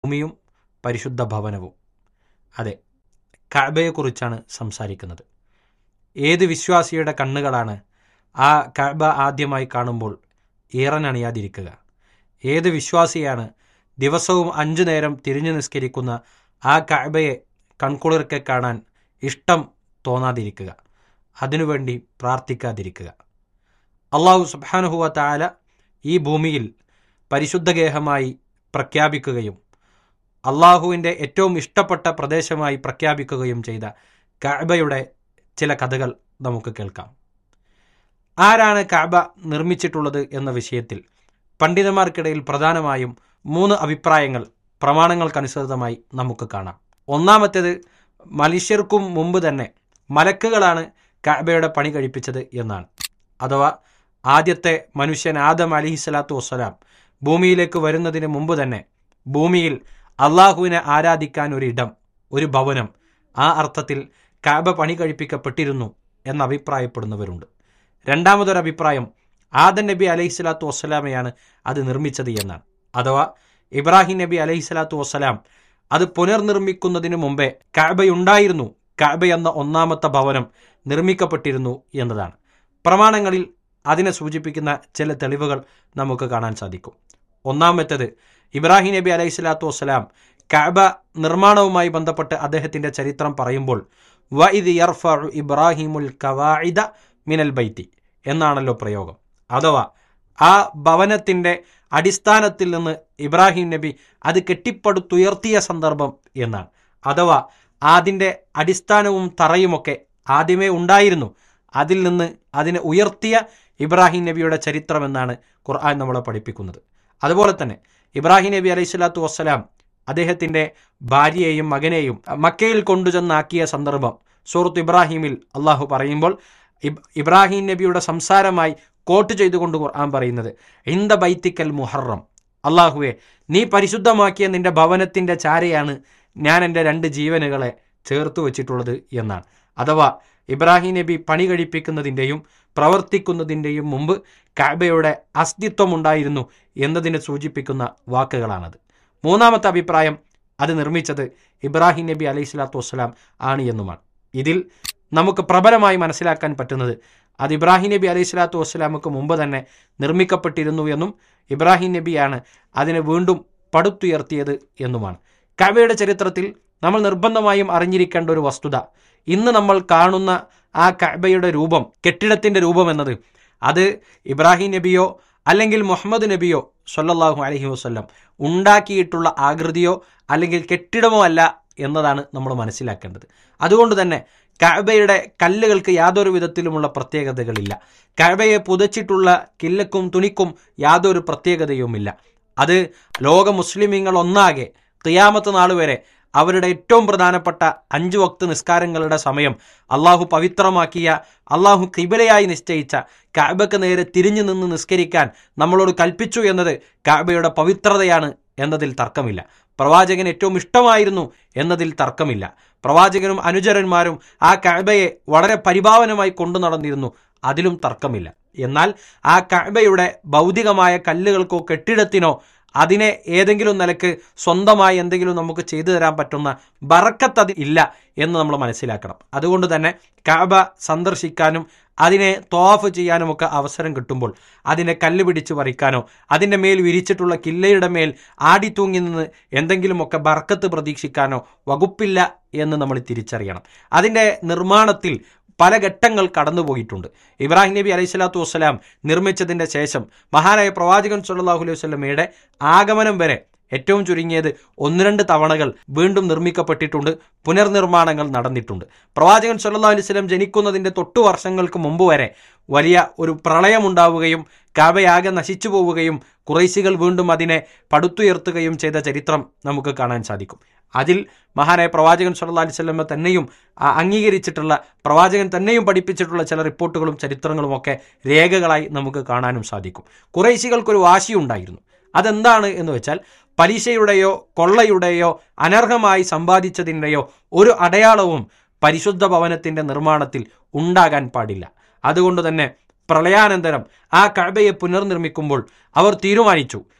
ഭൂമിയും പരിശുദ്ധ ഭവനവും. അതെ, കഅബയെക്കുറിച്ചാണ് സംസാരിക്കുന്നത്. ഏത് വിശ്വാസിയുടെ കണ്ണുകളാണ് ആ കഅബ ആദ്യമായി കാണുമ്പോൾ ഈറനണിയാതിരിക്കുക? ഏത് വിശ്വാസിയാണ് ദിവസവും 5 നേരം തിരിഞ്ഞു നിസ്കരിക്കുന്ന ആ കഅബയെ കൺകുളിർക്കെ കാണാൻ ഇഷ്ടം തോന്നാതിരിക്കുക, അതിനുവേണ്ടി പ്രാർത്ഥിക്കാതിരിക്കുക? അള്ളാഹു സുബ്ഹാനഹു വ തആല ഈ ഭൂമിയിൽ പരിശുദ്ധഗേഹമായി പ്രഖ്യാപിക്കുകയും അള്ളാഹുവിൻ്റെ ഏറ്റവും ഇഷ്ടപ്പെട്ട പ്രദേശമായി പ്രഖ്യാപിക്കുകയും ചെയ്ത കഅബയുടെ ചില കഥകൾ നമുക്ക് കേൾക്കാം. ആരാണ് കഅബ നിർമ്മിച്ചിട്ടുള്ളത് എന്ന വിഷയത്തിൽ പണ്ഡിതന്മാർക്കിടയിൽ പ്രധാനമായും 3 അഭിപ്രായങ്ങൾ പ്രമാണങ്ങൾക്കനുസൃതമായി നമുക്ക് കാണാം. ഒന്നാമത്തേത്, മനുഷ്യർക്കും മുമ്പ് തന്നെ മലക്കുകളാണ് കഅബയുടെ പണി കഴിപ്പിച്ചത് എന്നാണ്. അഥവാ ആദ്യത്തെ മനുഷ്യൻ ആദം അലൈഹിസ്സലാത്തു വസ്സലാം ഭൂമിയിലേക്ക് വരുന്നതിന് മുമ്പ് തന്നെ ഭൂമിയിൽ അള്ളാഹുവിനെ ആരാധിക്കാൻ ഒരിടം, ഒരു ഭവനം, ആ അർത്ഥത്തിൽ കഅബ പണി കഴിപ്പിക്കപ്പെട്ടിരുന്നു എന്ന് അഭിപ്രായപ്പെടുന്നവരുണ്ട്. രണ്ടാമതൊരഭിപ്രായം, ആദം നബി അലൈഹിസ്സലാത്തു വസ്സലാമയാണ് അത് നിർമ്മിച്ചത് എന്നാണ്. അഥവാ ഇബ്രാഹിം നബി അലൈഹിസ്സലാത്തു വസ്സലാം അത് പുനർനിർമ്മിക്കുന്നതിന് മുമ്പേ കഅബയുണ്ടായിരുന്നു, കഅബ എന്ന ഒന്നാമത്തെ ഭവനം നിർമ്മിക്കപ്പെട്ടിരുന്നു എന്നതാണ്. പ്രമാണങ്ങളിൽ അതിനെ സൂചിപ്പിക്കുന്ന ചില തെളിവുകൾ നമുക്ക് കാണാൻ സാധിക്കും. ഒന്നാമത്തേത്, ഇബ്രാഹിം നബി അലൈഹിസ്സലാത്തു വസ്സലാം കഅബ നിർമ്മാണവുമായി ബന്ധപ്പെട്ട് അദ്ദേഹത്തിൻ്റെ ചരിത്രം പറയുമ്പോൾ വഇദ് യർഫഉ ഇബ്രാഹിമുൽ ഖവാഇദ മിനൽ ബൈത്തി എന്നാണല്ലോ പ്രയോഗം. അഥവാ ആ ഭവനത്തിൻ്റെ അടിസ്ഥാനത്തിൽ നിന്ന് ഇബ്രാഹിം നബി അത് കെട്ടിപ്പടുത്തുയർത്തിയ സന്ദർഭം എന്നാണ്. അഥവാ അതിൻ്റെ അടിസ്ഥാനവും തറയുമൊക്കെ ആദ്യമേ ഉണ്ടായിരുന്നു, അതിൽ നിന്ന് അതിനെ ഉയർത്തിയ ഇബ്രാഹിം നബിയുടെ ചരിത്രമെന്നാണ് ഖുർആൻ നമ്മളെ പഠിപ്പിക്കുന്നത്. അതുപോലെ തന്നെ ഇബ്രാഹിം നബി അലൈഹിസ്സലാത്തു വസ്സലാം അദ്ദേഹത്തിൻ്റെ ഭാര്യയെയും മകനെയും മക്കയിൽ കൊണ്ടുചെന്നാക്കിയ സന്ദർഭം സൂറത്ത് ഇബ്രാഹിമിൽ അള്ളാഹു പറയുമ്പോൾ ഇബ്രാഹിം നബിയുടെ സംസാരമായി കോട്ട് ചെയ്തുകൊണ്ട് ഖുർആൻ പറയുന്നത് ഇന്ദ ബൈത്തിക്കൽ മുഹറം, അള്ളാഹുവെ നീ പരിശുദ്ധമാക്കിയ നിൻ്റെ ഭവനത്തിൻ്റെ ചാരയാണ് ഞാൻ എൻ്റെ 2 ജീവനുകളെ ചേർത്ത് വച്ചിട്ടുള്ളത് എന്നാണ്. അഥവാ ഇബ്രാഹിം നബി പണി കഴിപ്പിക്കുന്നതിൻ്റെയും പ്രവർത്തിക്കുന്നതിൻ്റെയും മുമ്പ് കഅബയുടെ അസ്തിത്വമുണ്ടായിരുന്നു എന്നതിനെ സൂചിപ്പിക്കുന്ന വാക്കുകളാണത്. മൂന്നാമത്തെ അഭിപ്രായം, അത് നിർമ്മിച്ചത് ഇബ്രാഹിം നബി അലൈഹിസ്സലാത്തു വസ്സലാം ആണ് എന്നുമാണ്. ഇതിൽ നമുക്ക് പ്രബലമായി മനസ്സിലാക്കാൻ പറ്റുന്നത് അത് ഇബ്രാഹിം നബി അലൈഹിസ്സലാത്തു വസ്സലാമക്ക് മുമ്പ് തന്നെ നിർമ്മിക്കപ്പെട്ടിരുന്നു എന്നും ഇബ്രാഹിം നബിയാണ് അതിനെ വീണ്ടും പടുത്തുയർത്തിയത് എന്നുമാണ്. കഅബയുടെ ചരിത്രത്തിൽ നമ്മൾ നിർബന്ധമായും അറിഞ്ഞിരിക്കേണ്ട ഒരു വസ്തുത, ഇന്ന് നമ്മൾ കാണുന്ന ആ കഅബയുടെ രൂപം, കെട്ടിടത്തിൻ്റെ രൂപം എന്നത് അത് ഇബ്രാഹിം നബിയോ അല്ലെങ്കിൽ മുഹമ്മദ് നബിയോ സ്വല്ലല്ലാഹു അലൈഹി വസല്ലം ഉണ്ടാക്കിയിട്ടുള്ള ആകൃതിയോ അല്ലെങ്കിൽ കെട്ടിടമോ അല്ല എന്നതാണ് നമ്മൾ മനസ്സിലാക്കേണ്ടത്. അതുകൊണ്ട് തന്നെ കഅബയുടെ കല്ലുകൾക്ക് യാതൊരു വിധത്തിലുമുള്ള പ്രത്യേകതകളില്ല. കഅബയെ പുതച്ചിട്ടുള്ള കില്ലക്കും തുണിക്കും യാതൊരു പ്രത്യേകതയുമില്ല. അത് ലോക മുസ്ലിമീങ്ങൾ ഒന്നാകെ ഖിയാമത്ത് നാൾ വരെ അവരുടെ ഏറ്റവും പ്രധാനപ്പെട്ട 5 വക്ത് നിസ്കാരങ്ങളുടെ സമയം അള്ളാഹു പവിത്രമാക്കിയ, അള്ളാഹു ഖിബലയായി നിശ്ചയിച്ച കഅബക്ക് നേരെ തിരിഞ്ഞു നിന്ന് നിസ്കരിക്കാൻ നമ്മളോട് കൽപ്പിച്ചു എന്നത് കഅബയുടെ പവിത്രതയാണ് എന്നതിൽ തർക്കമില്ല. പ്രവാചകന് ഏറ്റവും ഇഷ്ടമായിരുന്നു എന്നതിൽ തർക്കമില്ല. പ്രവാചകനും അനുചരന്മാരും ആ കഅബയെ വളരെ പരിഭാവനമായി കൊണ്ടു നടന്നിരുന്നു, അതിലും തർക്കമില്ല. എന്നാൽ ആ കഅബയുടെ ഭൗതികമായ കല്ലുകൾക്കോ കെട്ടിടത്തിനോ അതിനെ ഏതെങ്കിലും നിലക്ക് സ്വന്തമായി എന്തെങ്കിലും നമുക്ക് ചെയ്തു തരാൻ പറ്റുന്ന ബറക്കത്ത് അത് ഇല്ല എന്ന് നമ്മൾ മനസ്സിലാക്കണം. അതുകൊണ്ട് തന്നെ കഅബ സന്ദർശിക്കാനും അതിനെ ത്വവാഫ് ചെയ്യാനുമൊക്കെ അവസരം കിട്ടുമ്പോൾ അതിനെ കല്ല് പിടിച്ച് പറിക്കാനോ അതിൻ്റെ മേൽ വിരിച്ചിട്ടുള്ള കില്ലയുടെ മേൽ ആടിത്തൂങ്ങി നിന്ന് എന്തെങ്കിലുമൊക്കെ ബർക്കത്ത് പ്രതീക്ഷിക്കാനോ വകുപ്പില്ല എന്ന് നമ്മൾ തിരിച്ചറിയണം. അതിൻ്റെ നിർമ്മാണത്തിൽ പല ഘട്ടങ്ങൾ കടന്നുപോയിട്ടുണ്ട്. ഇബ്രാഹിം നബി അലൈഹിസ്സലാത്തു വസ്സലാം നിർമ്മിച്ചതിൻ്റെ ശേഷം മഹാനായ പ്രവാചകൻ സ്വല്ലല്ലാഹു അലൈഹി വസല്ലമയുടെ ആഗമനം വരെ ഏറ്റവും ചുരുങ്ങിയത് 1-2 തവണകൾ വീണ്ടും നിർമ്മിക്കപ്പെട്ടിട്ടുണ്ട്, പുനർനിർമ്മാണങ്ങൾ നടന്നിട്ടുണ്ട്. പ്രവാചകൻ സ്വല്ലല്ലാഹു അലൈഹി വസല്ലം ജനിക്കുന്നതിൻ്റെ 8 വർഷങ്ങൾക്ക് മുമ്പ് വരെ വലിയ ഒരു പ്രളയമുണ്ടാവുകയും കഅബയാകെ നശിച്ചു പോവുകയും ഖുറൈശികൾ വീണ്ടും അതിനെ പടുത്തുയർത്തുകയും ചെയ്ത ചരിത്രം നമുക്ക് കാണാൻ സാധിക്കും. അതിൽ മഹാനായ പ്രവാചകൻ സ്വല്ലല്ലാഹു അലൈഹി വസല്ലം തന്നെയും അംഗീകരിച്ചിട്ടുള്ള, പ്രവാചകൻ തന്നെയും പഠിപ്പിച്ചിട്ടുള്ള ചില റിപ്പോർട്ടുകളും ചരിത്രങ്ങളുമൊക്കെ രേഖകളായി നമുക്ക് കാണാനും സാധിക്കും. ഖുറൈശികൾക്കൊരു വാശിയുണ്ടായിരുന്നു. അതെന്താണ് എന്ന് വെച്ചാൽ പലിശയുടെയോ കൊള്ളയുടെയോ അനർഹമായി സമ്പാദിച്ചതിൻ്റെയോ ഒരു അടയാളവും പരിശുദ്ധ ഭവനത്തിൻ്റെ നിർമ്മാണത്തിൽ ഉണ്ടാകാൻ പാടില്ല. അതുകൊണ്ട് തന്നെ പ്രളയാനന്തരം ആ കഅബയെ പുനർനിർമ്മിക്കുമ്പോൾ അവർ തീരുമാനിച്ചു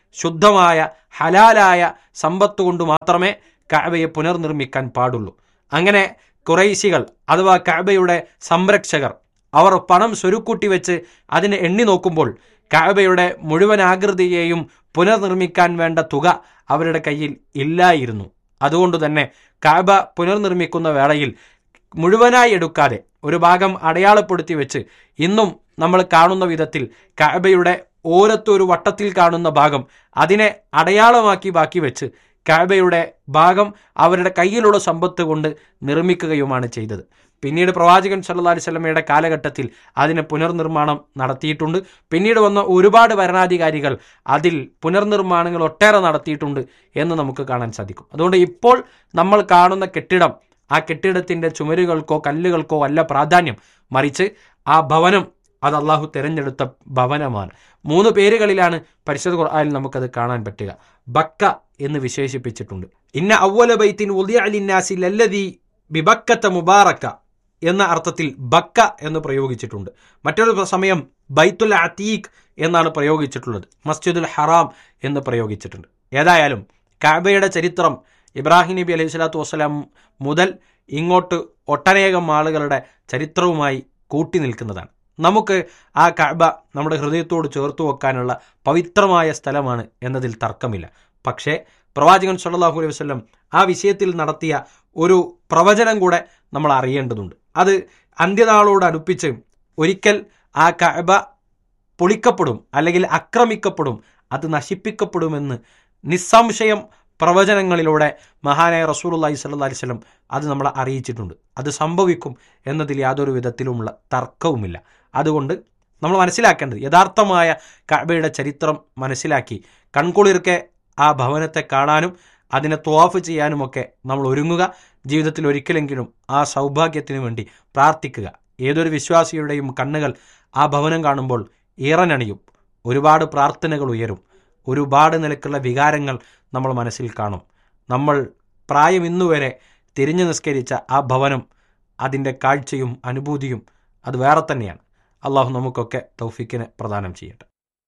ശുദ്ധമായ ഹലാലായ സമ്പത്ത് കൊണ്ട് മാത്രമേ കഅബയെ പുനർനിർമ്മിക്കാൻ പാടുള്ളൂ. അങ്ങനെ ഖുറൈശികൾ അഥവാ കഅബയുടെ സംരക്ഷകർ അവർ പണം സ്വരുക്കൂട്ടി വെച്ച് അതിനെ എണ്ണി നോക്കുമ്പോൾ കഅബയുടെ മുഴുവൻ ആകൃതിയെയും പുനർനിർമ്മിക്കാൻ വേണ്ട തുക അവരുടെ കയ്യിൽ ഇല്ലായിരുന്നു. അതുകൊണ്ട് തന്നെ കഅബ പുനർനിർമ്മിക്കുന്ന വേളയിൽ മുഴുവനായി എടുക്കാതെ ഒരു ഭാഗം അടയാളപ്പെടുത്തി വെച്ച് ഇന്നും നമ്മൾ കാണുന്ന വിധത്തിൽ കഅബയുടെ ഓരത്തൊരു വട്ടത്തിൽ കാണുന്ന ഭാഗം അതിനെ അടയാളമാക്കി ബാക്കി വെച്ച് കഅബയുടെ ഭാഗം അവരുടെ കയ്യിലുള്ള സമ്പത്ത് കൊണ്ട് നിർമ്മിക്കുകയുമാണ് ചെയ്തത്. പിന്നീട് പ്രവാചകൻ സല്ലല്ലാഹു അലൈഹി വസല്ലമയുടെ കാലഘട്ടത്തിൽ അതിന് പുനർനിർമ്മാണം നടത്തിയിട്ടുണ്ട്. പിന്നീട് വന്ന ഒരുപാട് ഭരണാധികാരികൾ അതിൽ പുനർനിർമ്മാണങ്ങൾ ഒട്ടേറെ നടത്തിയിട്ടുണ്ട് എന്ന് നമുക്ക് കാണാൻ സാധിക്കും. അതുകൊണ്ട് ഇപ്പോൾ നമ്മൾ കാണുന്ന കെട്ടിടം ആ കെട്ടിടത്തിൻ്റെ ചുമരുകൾക്കോ കല്ലുകൾക്കോ അല്ല പ്രാധാന്യം, മറിച്ച് ആ ഭവനം അത് അള്ളാഹു തിരഞ്ഞെടുത്ത ഭവനമാണ്. 3 പേരുകളിലാണ് പരിശുദ്ധ ഖുർആനിൽ നമുക്കത് കാണാൻ പറ്റുക. ബക്ക എന്ന് വിശേഷിപ്പിച്ചിട്ടുണ്ട്. ഇന്ന അവ്വല ബൈത്തിൻ വുദിഅ ലിന്നാസി ലല്ലദീ ബിബക്കത മുബാറക എന്ന അർത്ഥത്തിൽ ബക്ക എന്ന് പ്രയോഗിച്ചിട്ടുണ്ട്. മറ്റൊരു സമയം ബൈത്തുൽ അതീഖ് എന്നാണ് പ്രയോഗിച്ചിട്ടുള്ളത്. മസ്ജിദുൽ ഹറാം എന്ന് പ്രയോഗിച്ചിട്ടുണ്ട്. ഏതായാലും കഅബയുടെ ചരിത്രം ഇബ്രാഹിം നബി അലൈഹി സ്വലാത്തു വസ്സലാം മുതൽ ഇങ്ങോട്ട് ഒട്ടനേകം ആളുകളുടെ ചരിത്രവുമായി കൂട്ടി നിൽക്കുന്നതാണ്. നമുക്ക് ആ കഅബ നമ്മുടെ ഹൃദയത്തോട് ചേർത്തു വെക്കാനുള്ള പവിത്രമായ സ്ഥലമാണ് എന്നതിൽ തർക്കമില്ല. പക്ഷേ പ്രവാചകൻ സല്ലല്ലാഹു അലൈഹി വസല്ലം ആ വിഷയത്തിൽ നടത്തിയ ഒരു പ്രവചനം കൂടെ നമ്മൾ അറിയേണ്ടതുണ്ട്. അത് അന്ത്യനാളോട് അടുപ്പിച്ച് ഒരിക്കൽ ആ കഅബ പൊളിക്കപ്പെടും, അല്ലെങ്കിൽ ആക്രമിക്കപ്പെടും, അത് നശിപ്പിക്കപ്പെടുമെന്ന് നിസ്സംശയം പ്രവചനങ്ങളിലൂടെ മഹാനായ റസൂലുള്ളാഹി സ്വല്ലല്ലാഹു അലൈഹി വസല്ലം അത് നമ്മളെ അറിയിച്ചിട്ടുണ്ട്. അത് സംഭവിക്കും എന്നതിൽ യാതൊരു വിധത്തിലുമുള്ള തർക്കവുമില്ല. അതുകൊണ്ട് നമ്മൾ മനസ്സിലാക്കേണ്ടത് യഥാർത്ഥമായ കഅബയുടെ ചരിത്രം മനസ്സിലാക്കി കൺകുളിർക്കെ ആ ഭവനത്തെ കാണാനും അതിനെ ത്വാഫ് ചെയ്യാനുമൊക്കെ നമ്മൾ ഒരുങ്ങുക. ജീവിതത്തിൽ ഒരിക്കലെങ്കിലും ആ സൗഭാഗ്യത്തിന് വേണ്ടി പ്രാർത്ഥിക്കുക. ഏതൊരു വിശ്വാസിയുടെയും കണ്ണുകൾ ആ ഭവനം കാണുമ്പോൾ ഈറനണിയും, ഒരുപാട് പ്രാർത്ഥനകൾ ഉയരും, ഒരുപാട് നിലക്കുള്ള വികാരങ്ങൾ നമ്മൾ മനസ്സിൽ കാണും. നമ്മൾ പ്രായം ഇന്നുവരെ തിരിഞ്ഞു നിസ്കരിച്ച ആ ഭവനം, അതിൻ്റെ കാഴ്ചയും അനുഭൂതിയും അത് വേറെ തന്നെയാണ്. അള്ളാഹു നമുക്കൊക്കെ തൗഫീക്കിനെ പ്രദാനം ചെയ്യട്ടെ.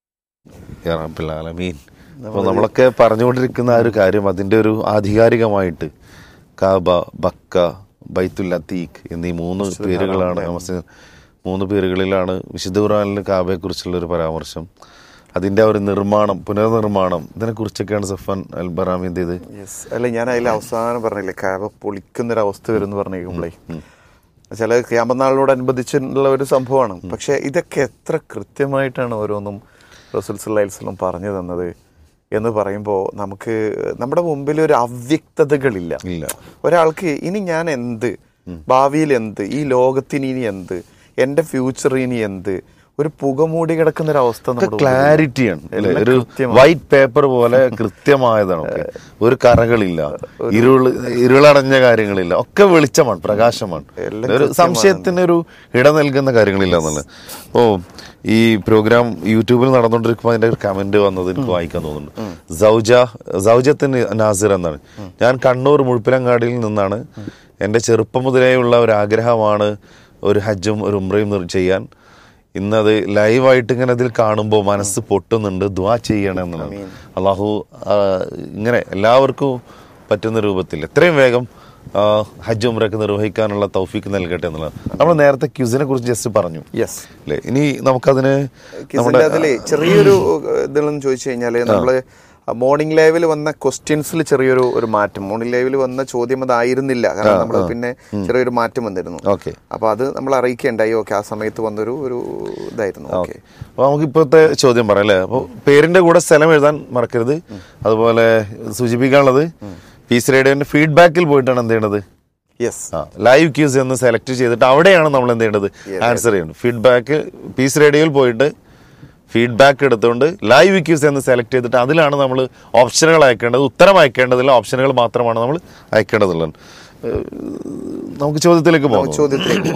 അപ്പോൾ നമ്മളൊക്കെ പറഞ്ഞുകൊണ്ടിരിക്കുന്ന ആ ഒരു കാര്യം, അതിൻ്റെ ഒരു ആധികാരികമായിട്ട് കാബ, ബക്ക, ബൈത്തുൽ അതീഖ് എന്നീ 3 പേരുകളാണ്. 3 പേരുകളിലാണ് വിശുദ്ധ ഖുർആനിൽ കാബയെക്കുറിച്ചുള്ളൊരു പരാമർശം. അതിൻ്റെ ഒരു നിർമ്മാണം, പുനർനിർമ്മാണം, ഇതിനെക്കുറിച്ചൊക്കെയാണ് സഫാൻ അൽ ബറാമി എന്ത് അല്ല ഞാൻ അതിൽ അവസാനം പറഞ്ഞില്ലേ കാബ പൊളിക്കുന്നൊരവസ്ഥ വരുമെന്ന് പറഞ്ഞേക്കുമ്പോഴേ ചില ഖിയാമത്ത് നാളിനോടനുബന്ധിച്ചുള്ള ഒരു സംഭവമാണ്. പക്ഷെ ഇതൊക്കെ എത്ര കൃത്യമായിട്ടാണ് ഓരോന്നും റസൂൽ സല്ലല്ലാഹു അലൈഹി വസല്ലം പറഞ്ഞു തന്നത് എന്ന് പറയുമ്പോൾ നമുക്ക് നമ്മുടെ മുമ്പിൽ ഒരു അവ്യക്തതകളില്ല. ഒരാൾക്ക് ഇനി ഞാൻ എന്ത്, ഭാവിയിൽ എന്ത്, ഈ ലോകത്തിന് ഇനി എന്ത്, എൻ്റെ ഫ്യൂച്ചർ ഇനി എന്ത്, ഒരു പുകമൂടി കിടക്കുന്ന ഒരു അവസ്ഥ, ക്ലാരിറ്റിയാണ്. ഒരു വൈറ്റ് പേപ്പർ പോലെ കൃത്യമായതാണ്. ഒരു കറകളില്ല, ഇരുളടഞ്ഞ കാര്യങ്ങളില്ല, ഒക്കെ വെളിച്ചമാണ്, പ്രകാശമാണ്. ഒരു സംശയത്തിനൊരു ഇട നൽകുന്ന കാര്യങ്ങളില്ല എന്നുള്ളത്. ഓ ഈ പ്രോഗ്രാം യൂട്യൂബിൽ നടന്നുകൊണ്ടിരിക്കുമ്പോൾ അതിന്റെ ഒരു കമന്റ് വന്നത് എനിക്ക് വായിക്കാൻ തോന്നുന്നുണ്ട്. സൗജത്തിന് നാസിർ എന്നാണ്. ഞാൻ കണ്ണൂർ മുഴുപ്പിലങ്ങാടിയിൽ നിന്നാണ്. എൻ്റെ ചെറുപ്പം മുതലേ ഉള്ള ഒരു ആഗ്രഹമാണ് ഒരു ഹജ്ജും ഒരു ഉംറയും ചെയ്യാൻ. ഇന്നത് ലൈവായിട്ട് ഇങ്ങനെ അതിൽ കാണുമ്പോൾ മനസ്സ് പൊട്ടുന്നുണ്ട്. ദുആ ചെയ്യണം എന്നുള്ളത്. അള്ളാഹു ഇങ്ങനെ എല്ലാവർക്കും പറ്റുന്ന രൂപത്തിൽ എത്രയും വേഗം ഹജ്ജ് ഉംറയൊക്കെ നിർവഹിക്കാനുള്ള തൗഫീക്ക് നൽകട്ടെ എന്നുള്ളത്. നമ്മൾ നേരത്തെ ക്യൂസിനെ കുറിച്ച് ജസ്റ്റ് പറഞ്ഞു. അല്ലേ, ഇനി നമുക്കതിന് ചെറിയൊരു ഇതെന്ന് ചോദിച്ചു കഴിഞ്ഞാല് നമ്മള് മോർണിംഗ് ലൈവിൽ വന്ന ക്വസ്റ്റ്യൻസിൽ ചെറിയൊരു മാറ്റം, മോർണിംഗ് ലൈവിൽ വന്ന ചോദ്യം അതായിരുന്നില്ല. കാരണം നമ്മൾ പിന്നെ ചെറിയൊരു മാറ്റം വന്നിരുന്നു. അപ്പൊ അത് നമ്മൾ അറിയിക്കേണ്ടായി. ഓക്കെ, ആ സമയത്ത് വന്നൊരു ഇതായിരുന്നു. ഓക്കെ, അപ്പൊ നമുക്ക് ഇപ്പോഴത്തെ ചോദ്യം പറയാം അല്ലേ. അപ്പോൾ പേരിന്റെ കൂടെ സ്ഥലം എഴുതാൻ മറക്കരുത്. അതുപോലെ സൂചിപ്പിക്കാനുള്ളത് പീസ് റേഡിയോന്റെ ഫീഡ്ബാക്കിൽ പോയിട്ടാണ് എന്ത് ചെയ്യേണ്ടത്, ലൈവ് ക്യൂസ് എന്ന് സെലക്ട് ചെയ്തിട്ട് അവിടെയാണ് നമ്മൾ എന്ത് ചെയ്യേണ്ടത്, ആൻസർ ചെയ്യേണ്ടത്. ഫീഡ്ബാക്ക് പീസ് റേഡിയോയിൽ പോയിട്ട് ഫീഡ്ബാക്ക് എടുത്തുകൊണ്ട് ലൈവ് ക്യൂസ് എന്ന് സെലക്ട് ചെയ്തിട്ട് അതിലാണ് നമ്മൾ ഓപ്ഷനുകൾ അയക്കേണ്ടത്. ഉത്തരം അയക്കേണ്ടതില്ല, ഓപ്ഷനുകൾ മാത്രമാണ് നമ്മൾ അയക്കേണ്ടതുള്ളത്. നമുക്ക് ചോദ്യത്തിലേക്ക് പോകാം.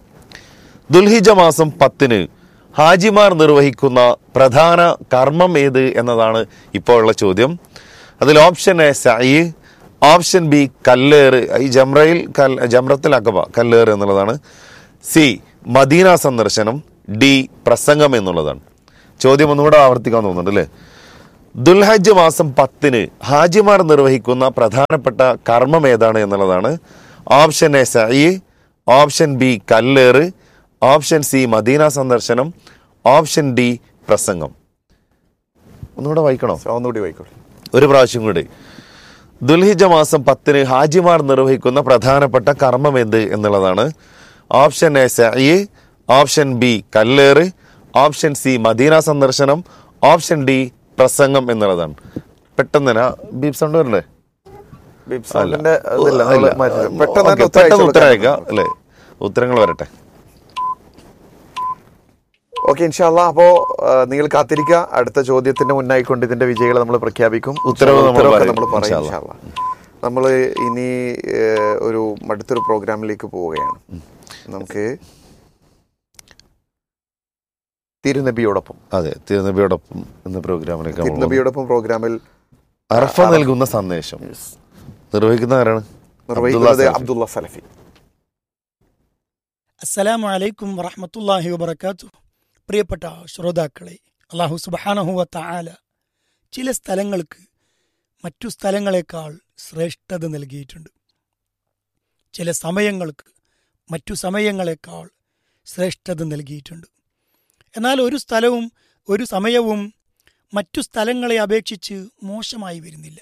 ദുൽഹിജ്ജ മാസം 10 ഹാജിമാർ നിർവഹിക്കുന്ന പ്രധാന കർമ്മം ഏത് എന്നതാണ് ഇപ്പോൾ ഉള്ള ചോദ്യം. അതിൽ ഓപ്ഷൻ എ സഅയ്, ഓപ്ഷൻ ബി കല്ലേറ്, ഈ ജംറത്തുൽ അഖബ കല്ലേറ് എന്നുള്ളതാണ്. സി മദീന സന്ദർശനം, ഡി പ്രസംഗം എന്നുള്ളതാണ്. ചോദ്യം ഒന്നുകൂടെ ആവർത്തിക്കാൻ തോന്നുന്നുണ്ട് അല്ലേ. ദുൽഹജ്ജ് മാസം 10 ഹാജിമാർ നിർവഹിക്കുന്ന പ്രധാനപ്പെട്ട കർമ്മം ഏതാണ് എന്നുള്ളതാണ്. ഓപ്ഷൻ എ സഈ, ഓപ്ഷൻ ബി കല്ലേറ്, ഓപ്ഷൻ സി മദീന സന്ദർശനം, ഓപ്ഷൻ ഡി പ്രസംഗം. ഒന്നുകൂടെ വായിക്കണോ? ഒന്നുകൂടി വായിക്കോളൂ. ഒരു പ്രാവശ്യം കൂടി. ദുൽഹിജ്ജ മാസം 10 ഹാജിമാർ നിർവഹിക്കുന്ന പ്രധാനപ്പെട്ട കർമ്മം എന്ത് എന്നുള്ളതാണ്. ഓപ്ഷൻ എ സഈ, ഓപ്ഷൻ ബി കല്ലേറ്, ഓപ്ഷൻ സി മദീന സന്ദർശനം, ഓപ്ഷൻ ഡി പ്രസംഗം എന്നുള്ളതാണ്. പെട്ടെന്ന് തന്നെ ബീപ് സൗണ്ട് വരണ്ടേ? പെട്ടെന്ന് ഉത്തരം അയക്കാം അല്ലേ? ഉത്തരങ്ങൾ വരട്ടെ. ഓക്കെ, ഇൻഷാല്ലാ. അപ്പോ നിങ്ങൾ കാത്തിരിക്കുക. അടുത്ത ചോദ്യത്തിന്റെ മുന്നായിക്കൊണ്ട് ഇതിന്റെ വിജയികളെ നമ്മൾ പ്രഖ്യാപിക്കും. ഉത്തരവൊക്കെ നമ്മൾ പറയും ഇൻഷാല്ലാ. നമ്മൾ ഇനി അടുത്തൊരു പ്രോഗ്രാമിലേക്ക് പോവുകയാണ്. നമുക്ക് തിരുനബിയോടൊപ്പം. അതെ, തിരുനബിയോടൊപ്പം എന്ന പ്രോഗ്രാമിലേക്ക്. തിരുനബിയോടൊപ്പം പ്രോഗ്രാമിൽ അറഫ നൽകുന്ന സന്ദേശം നിർവഹിക്കുന്ന ആരാണ്? നിർവഹിക്കുന്നത് അബ്ദുള്ള സലഫി. അസ്സലാമു അലൈക്കും വറഹ്മത്തുള്ളാഹി വബറകാതുഹു. പ്രിയപ്പെട്ട ശ്രോതാക്കളെ, അല്ലാഹു സുബ്ഹാനഹു വ തആല ചില സ്ഥലങ്ങൾക്ക് മറ്റു സ്ഥലങ്ങളെക്കാൾ ശ്രേഷ്ഠത നൽകിയിട്ടുണ്ട്. ചില സമയങ്ങൾക്ക് മറ്റു സമയങ്ങളെക്കാൾ ശ്രേഷ്ഠത നൽകിയിട്ടുണ്ട്. എന്നാൽ ഒരു സ്ഥലവും ഒരു സമയവും മറ്റു സ്ഥലങ്ങളെ അപേക്ഷിച്ച് മോശമായി വരുന്നില്ല.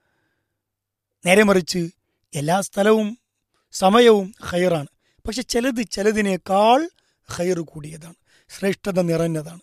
നേരെ മറിച്ച് എല്ലാ സ്ഥലവും സമയവും ഖൈറാണ്. പക്ഷെ ചിലതിനേക്കാൾ ഖൈറ് കൂടിയതാണ്, ശ്രേഷ്ഠത നിറഞ്ഞതാണ്.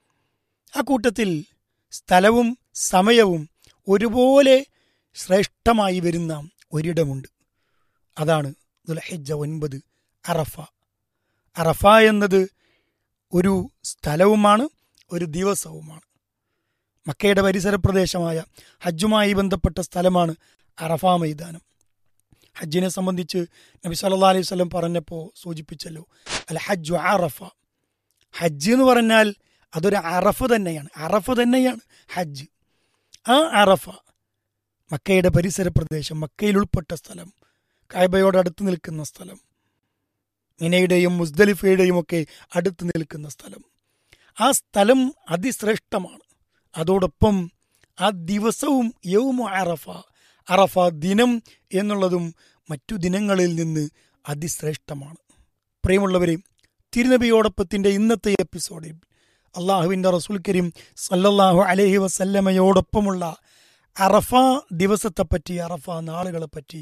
ആ കൂട്ടത്തിൽ സ്ഥലവും സമയവും ഒരുപോലെ ശ്രേഷ്ഠമായി വരുന്ന ഒരിടമുണ്ട്. അതാണ് ദുൽഹിജ്ജ 9 അറഫ. അറഫ എന്നത് ഒരു സ്ഥലവുമാണ്, ഒരു ദിവസവുമാണ്. മക്കയുടെ പരിസര പ്രദേശമായ ഹജ്ജുമായി ബന്ധപ്പെട്ട സ്ഥലമാണ് അറഫ മൈതാനം. ഹജ്ജിനെ സംബന്ധിച്ച് നബി സല്ലല്ലാഹു അലൈഹി വസല്ലം പറഞ്ഞപ്പോൾ സൂചിപ്പിച്ചല്ലോ, അൽ ഹജ്ജു അറഫ. ഹജ്ജ് എന്ന് പറഞ്ഞാൽ അതൊരു അറഫ തന്നെയാണ്, അറഫ തന്നെയാണ് ഹജ്ജ്. ആ അറഫ മക്കയുടെ പരിസര പ്രദേശം, മക്കയിൽ ഉൾപ്പെട്ട സ്ഥലം, കഅബയോട് അടുത്ത് നിൽക്കുന്ന സ്ഥലം, മിനയുടെയും മുസ്ദലിഫയുടെയും ഒക്കെ അടുത്ത് നിൽക്കുന്ന സ്ഥലം. ആ സ്ഥലം അതിശ്രേഷ്ഠമാണ്. അതോടൊപ്പം ആ ദിവസവും യൗമു അറഫ, അറഫ ദിനം എന്നുള്ളതും മറ്റു ദിനങ്ങളിൽ നിന്ന് അതിശ്രേഷ്ഠമാണ്. പ്രിയമുള്ളവരെ, തിരുനബിയോടൊപ്പത്തിൻ്റെ ഇന്നത്തെ എപ്പിസോഡിൽ അള്ളാഹുവിൻ്റെ റസൂൽ കരീം സല്ലല്ലാഹു അലൈഹി വസല്ലമയോടൊപ്പമുള്ള അറഫ ദിവസത്തെപ്പറ്റി, അറഫ നാളുകളെപ്പറ്റി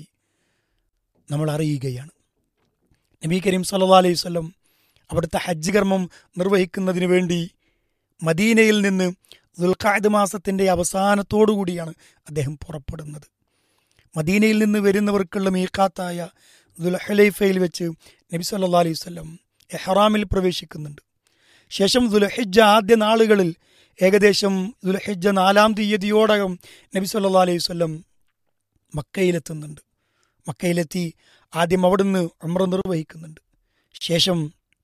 നമ്മൾ അറിയുകയാണ്. നബി കരീം സല്ലല്ലാഹു അലൈഹി വസല്ലം അവിടുത്തെ ഹജ്ജ് കർമ്മം നിർവഹിക്കുന്നതിന് വേണ്ടി മദീനയിൽ നിന്ന് ദുൽഖഅദ് മാസത്തിൻ്റെ അവസാനത്തോടുകൂടിയാണ് അദ്ദേഹം പുറപ്പെടുന്നത്. മദീനയിൽ നിന്ന് വരുന്നവർക്കുള്ള മീഖാത്തായ ദുൽഹുലൈഫയിൽ വെച്ച് നബി സല്ലല്ലാഹു അലൈഹി വസല്ലം ഇഹ്റാമിൽ പ്രവേശിക്കുന്നുണ്ട്. ശേഷം ദുൽഹിജ്ജ ആദ്യ നാളുകളിൽ ഏകദേശം ദുൽഹിജ്ജ 4-ാം തീയതിയോടകം നബി സല്ലല്ലാഹു അലൈഹി വസല്ലം മക്കയിലെത്തുന്നുണ്ട്. മക്കയിലെത്തി ആദ്യം അവിടുന്ന് ഉംറ നിർവഹിക്കുന്നുണ്ട്. ശേഷം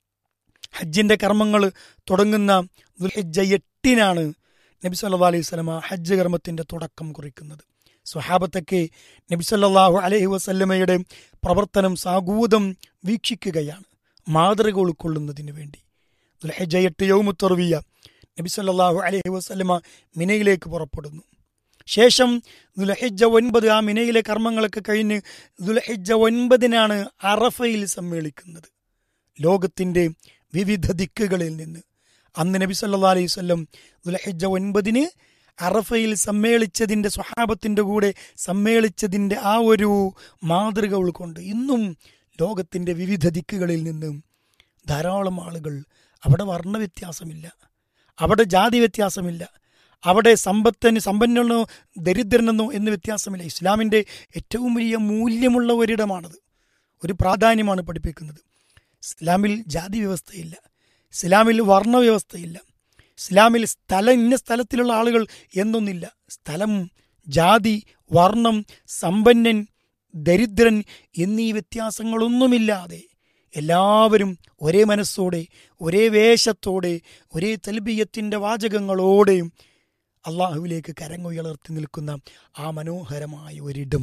ഹജ്ജിൻ്റെ കർമ്മങ്ങൾ തുടങ്ങുന്ന ദുൽഹിജ്ജ 8-നാണ് നബി സല്ലല്ലാഹു അലൈഹി വസല്ലം ഹജ്ജ് കർമ്മത്തിൻ്റെ തുടക്കം കുറിക്കുന്നത്. സ്വഹാബത്തൊക്കെ നബി സല്ലല്ലാഹു അലൈഹി വസല്ലമയുടെ പ്രവർത്തനം സാഗൂതം വീക്ഷിക്കുകയാണ്, മാതൃക ഉൾക്കൊള്ളുന്നതിന് വേണ്ടി. ദുൽഹിജ്ജ 8 യൗമു തർവിയ നബി സല്ലല്ലാഹു അലൈഹി വസല്ലമ മിനയിലേക്ക് പുറപ്പെടുന്നു. ശേഷം ദുൽഹിജ്ജ 9 ആ മിനയിലെ കർമ്മങ്ങളൊക്കെ കഴിഞ്ഞ് ദുൽഹിജ്ജ 9-നാണ് അറഫയിൽ സമ്മേളിക്കുന്നത്. ലോകത്തിൻ്റെ വിവിധ ദിക്കുകളിൽ നിന്ന് അന്ന് നബി സല്ലല്ലാഹു അലൈഹി വസല്ലം ദുൽഹിജ്ജ 9-ന് അറഫയിൽ സമ്മേളിച്ചതിൻ്റെ, സ്വഹാബത്തിൻ്റെ കൂടെ സമ്മേളിച്ചതിൻ്റെ ആ ഒരു മാതൃക ഉൾക്കൊണ്ട് ഇന്നും ലോകത്തിൻ്റെ വിവിധ ദിക്കുകളിൽ നിന്നും ധാരാളം ആളുകൾ, അവിടെ വർണ്ണവ്യത്യാസമില്ല, അവിടെ ജാതി വ്യത്യാസമില്ല, അവിടെ സമ്പന്നനോ ദരിദ്രനെന്നോ എന്ന് വ്യത്യാസമില്ല. ഇസ്ലാമിൻ്റെ ഏറ്റവും വലിയ മൂല്യമുള്ള ഒരിടമാണത്, ഒരു പ്രാധാന്യമാണ് പഠിപ്പിക്കുന്നത്. ഇസ്ലാമിൽ ജാതി വ്യവസ്ഥയില്ല, ഇസ്ലാമിൽ വർണ്ണവ്യവസ്ഥയില്ല, ഇസ്ലാമിൽ ഇന്ന സ്ഥലത്തിലുള്ള ആളുകൾ എന്നൊന്നില്ല. സ്ഥലം, ജാതി, വർണ്ണം, സമ്പന്നൻ, ദരിദ്രൻ എന്നീ വ്യത്യാസങ്ങളൊന്നുമില്ലാതെ എല്ലാവരും ഒരേ മനസ്സോടെ, ഒരേ വേഷത്തോടെ, ഒരേ തൽബിയത്തിൻ്റെ വാചകങ്ങളോടെയും അള്ളാഹുവിലേക്ക് കരങ്ങുയർത്തി നിൽക്കുന്ന ആ മനോഹരമായ ഒരിടം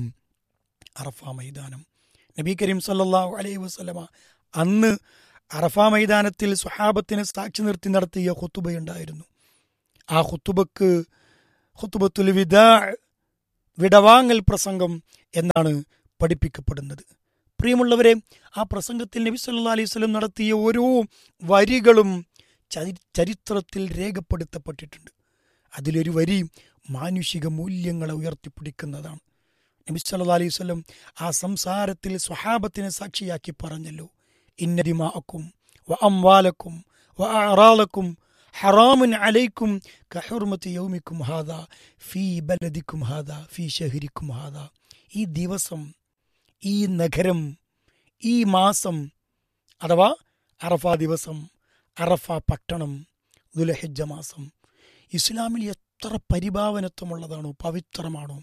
അറഫ മൈതാനം. നബി കരീം സല്ലല്ലാഹു അലൈഹി വസല്ലമ അന്ന് അറഫ മൈതാനത്തിൽ സ്വഹാബത്തിനെ സാക്ഷി നിർത്തി നടത്തിയ ഖുതുബയുണ്ടായിരുന്നു. ആ ഖുതുബക്ക് ഖുത്ബത്തുൽ വിദാ, വിടവാങ്ങൽ പ്രസംഗം എന്നാണ് പഠിപ്പിക്കപ്പെടുന്നത്. പ്രിയമുള്ളവരെ, ആ പ്രസംഗത്തിൽ നബി സല്ലല്ലാഹു അലൈഹി വസല്ലം നടത്തിയ ഓരോ വരികളും ചരിത്രത്തിൽ രേഖപ്പെടുത്തപ്പെട്ടിട്ടുണ്ട്. അതിലൊരു വരി മാനുഷിക മൂല്യങ്ങളെ ഉയർത്തിപ്പിടിക്കുന്നതാണ്. നബി സല്ലല്ലാഹു അലൈഹി വസല്ലം ആ സംസാരത്തിൽ സ്വഹാബത്തിനെ സാക്ഷിയാക്കി പറഞ്ഞല്ലോ, ഇന്ന ദിമാഅക്കും വ അംവാലക്കും വ അഅറാലക്കും ഹറാമുൻ അലൈക്കും കഹുർമത്തി യൗമിക്കും ഹാദാ ഫീ ബലദിക്കും ഹാദാ ഫീ ഷഹരിക്കും ഹാദാ. ഈ ദിവസം, ഈ നഗരം, ഈ മാസം, അഥവാ അറഫ ദിവസം, അറഫ പട്ടണം, ദുൽഹിജ്ജ മാസം ഇസ്ലാമിൽ എത്ര പരിഭാവനത്വമുള്ളതാണോ, പവിത്രമാണോ,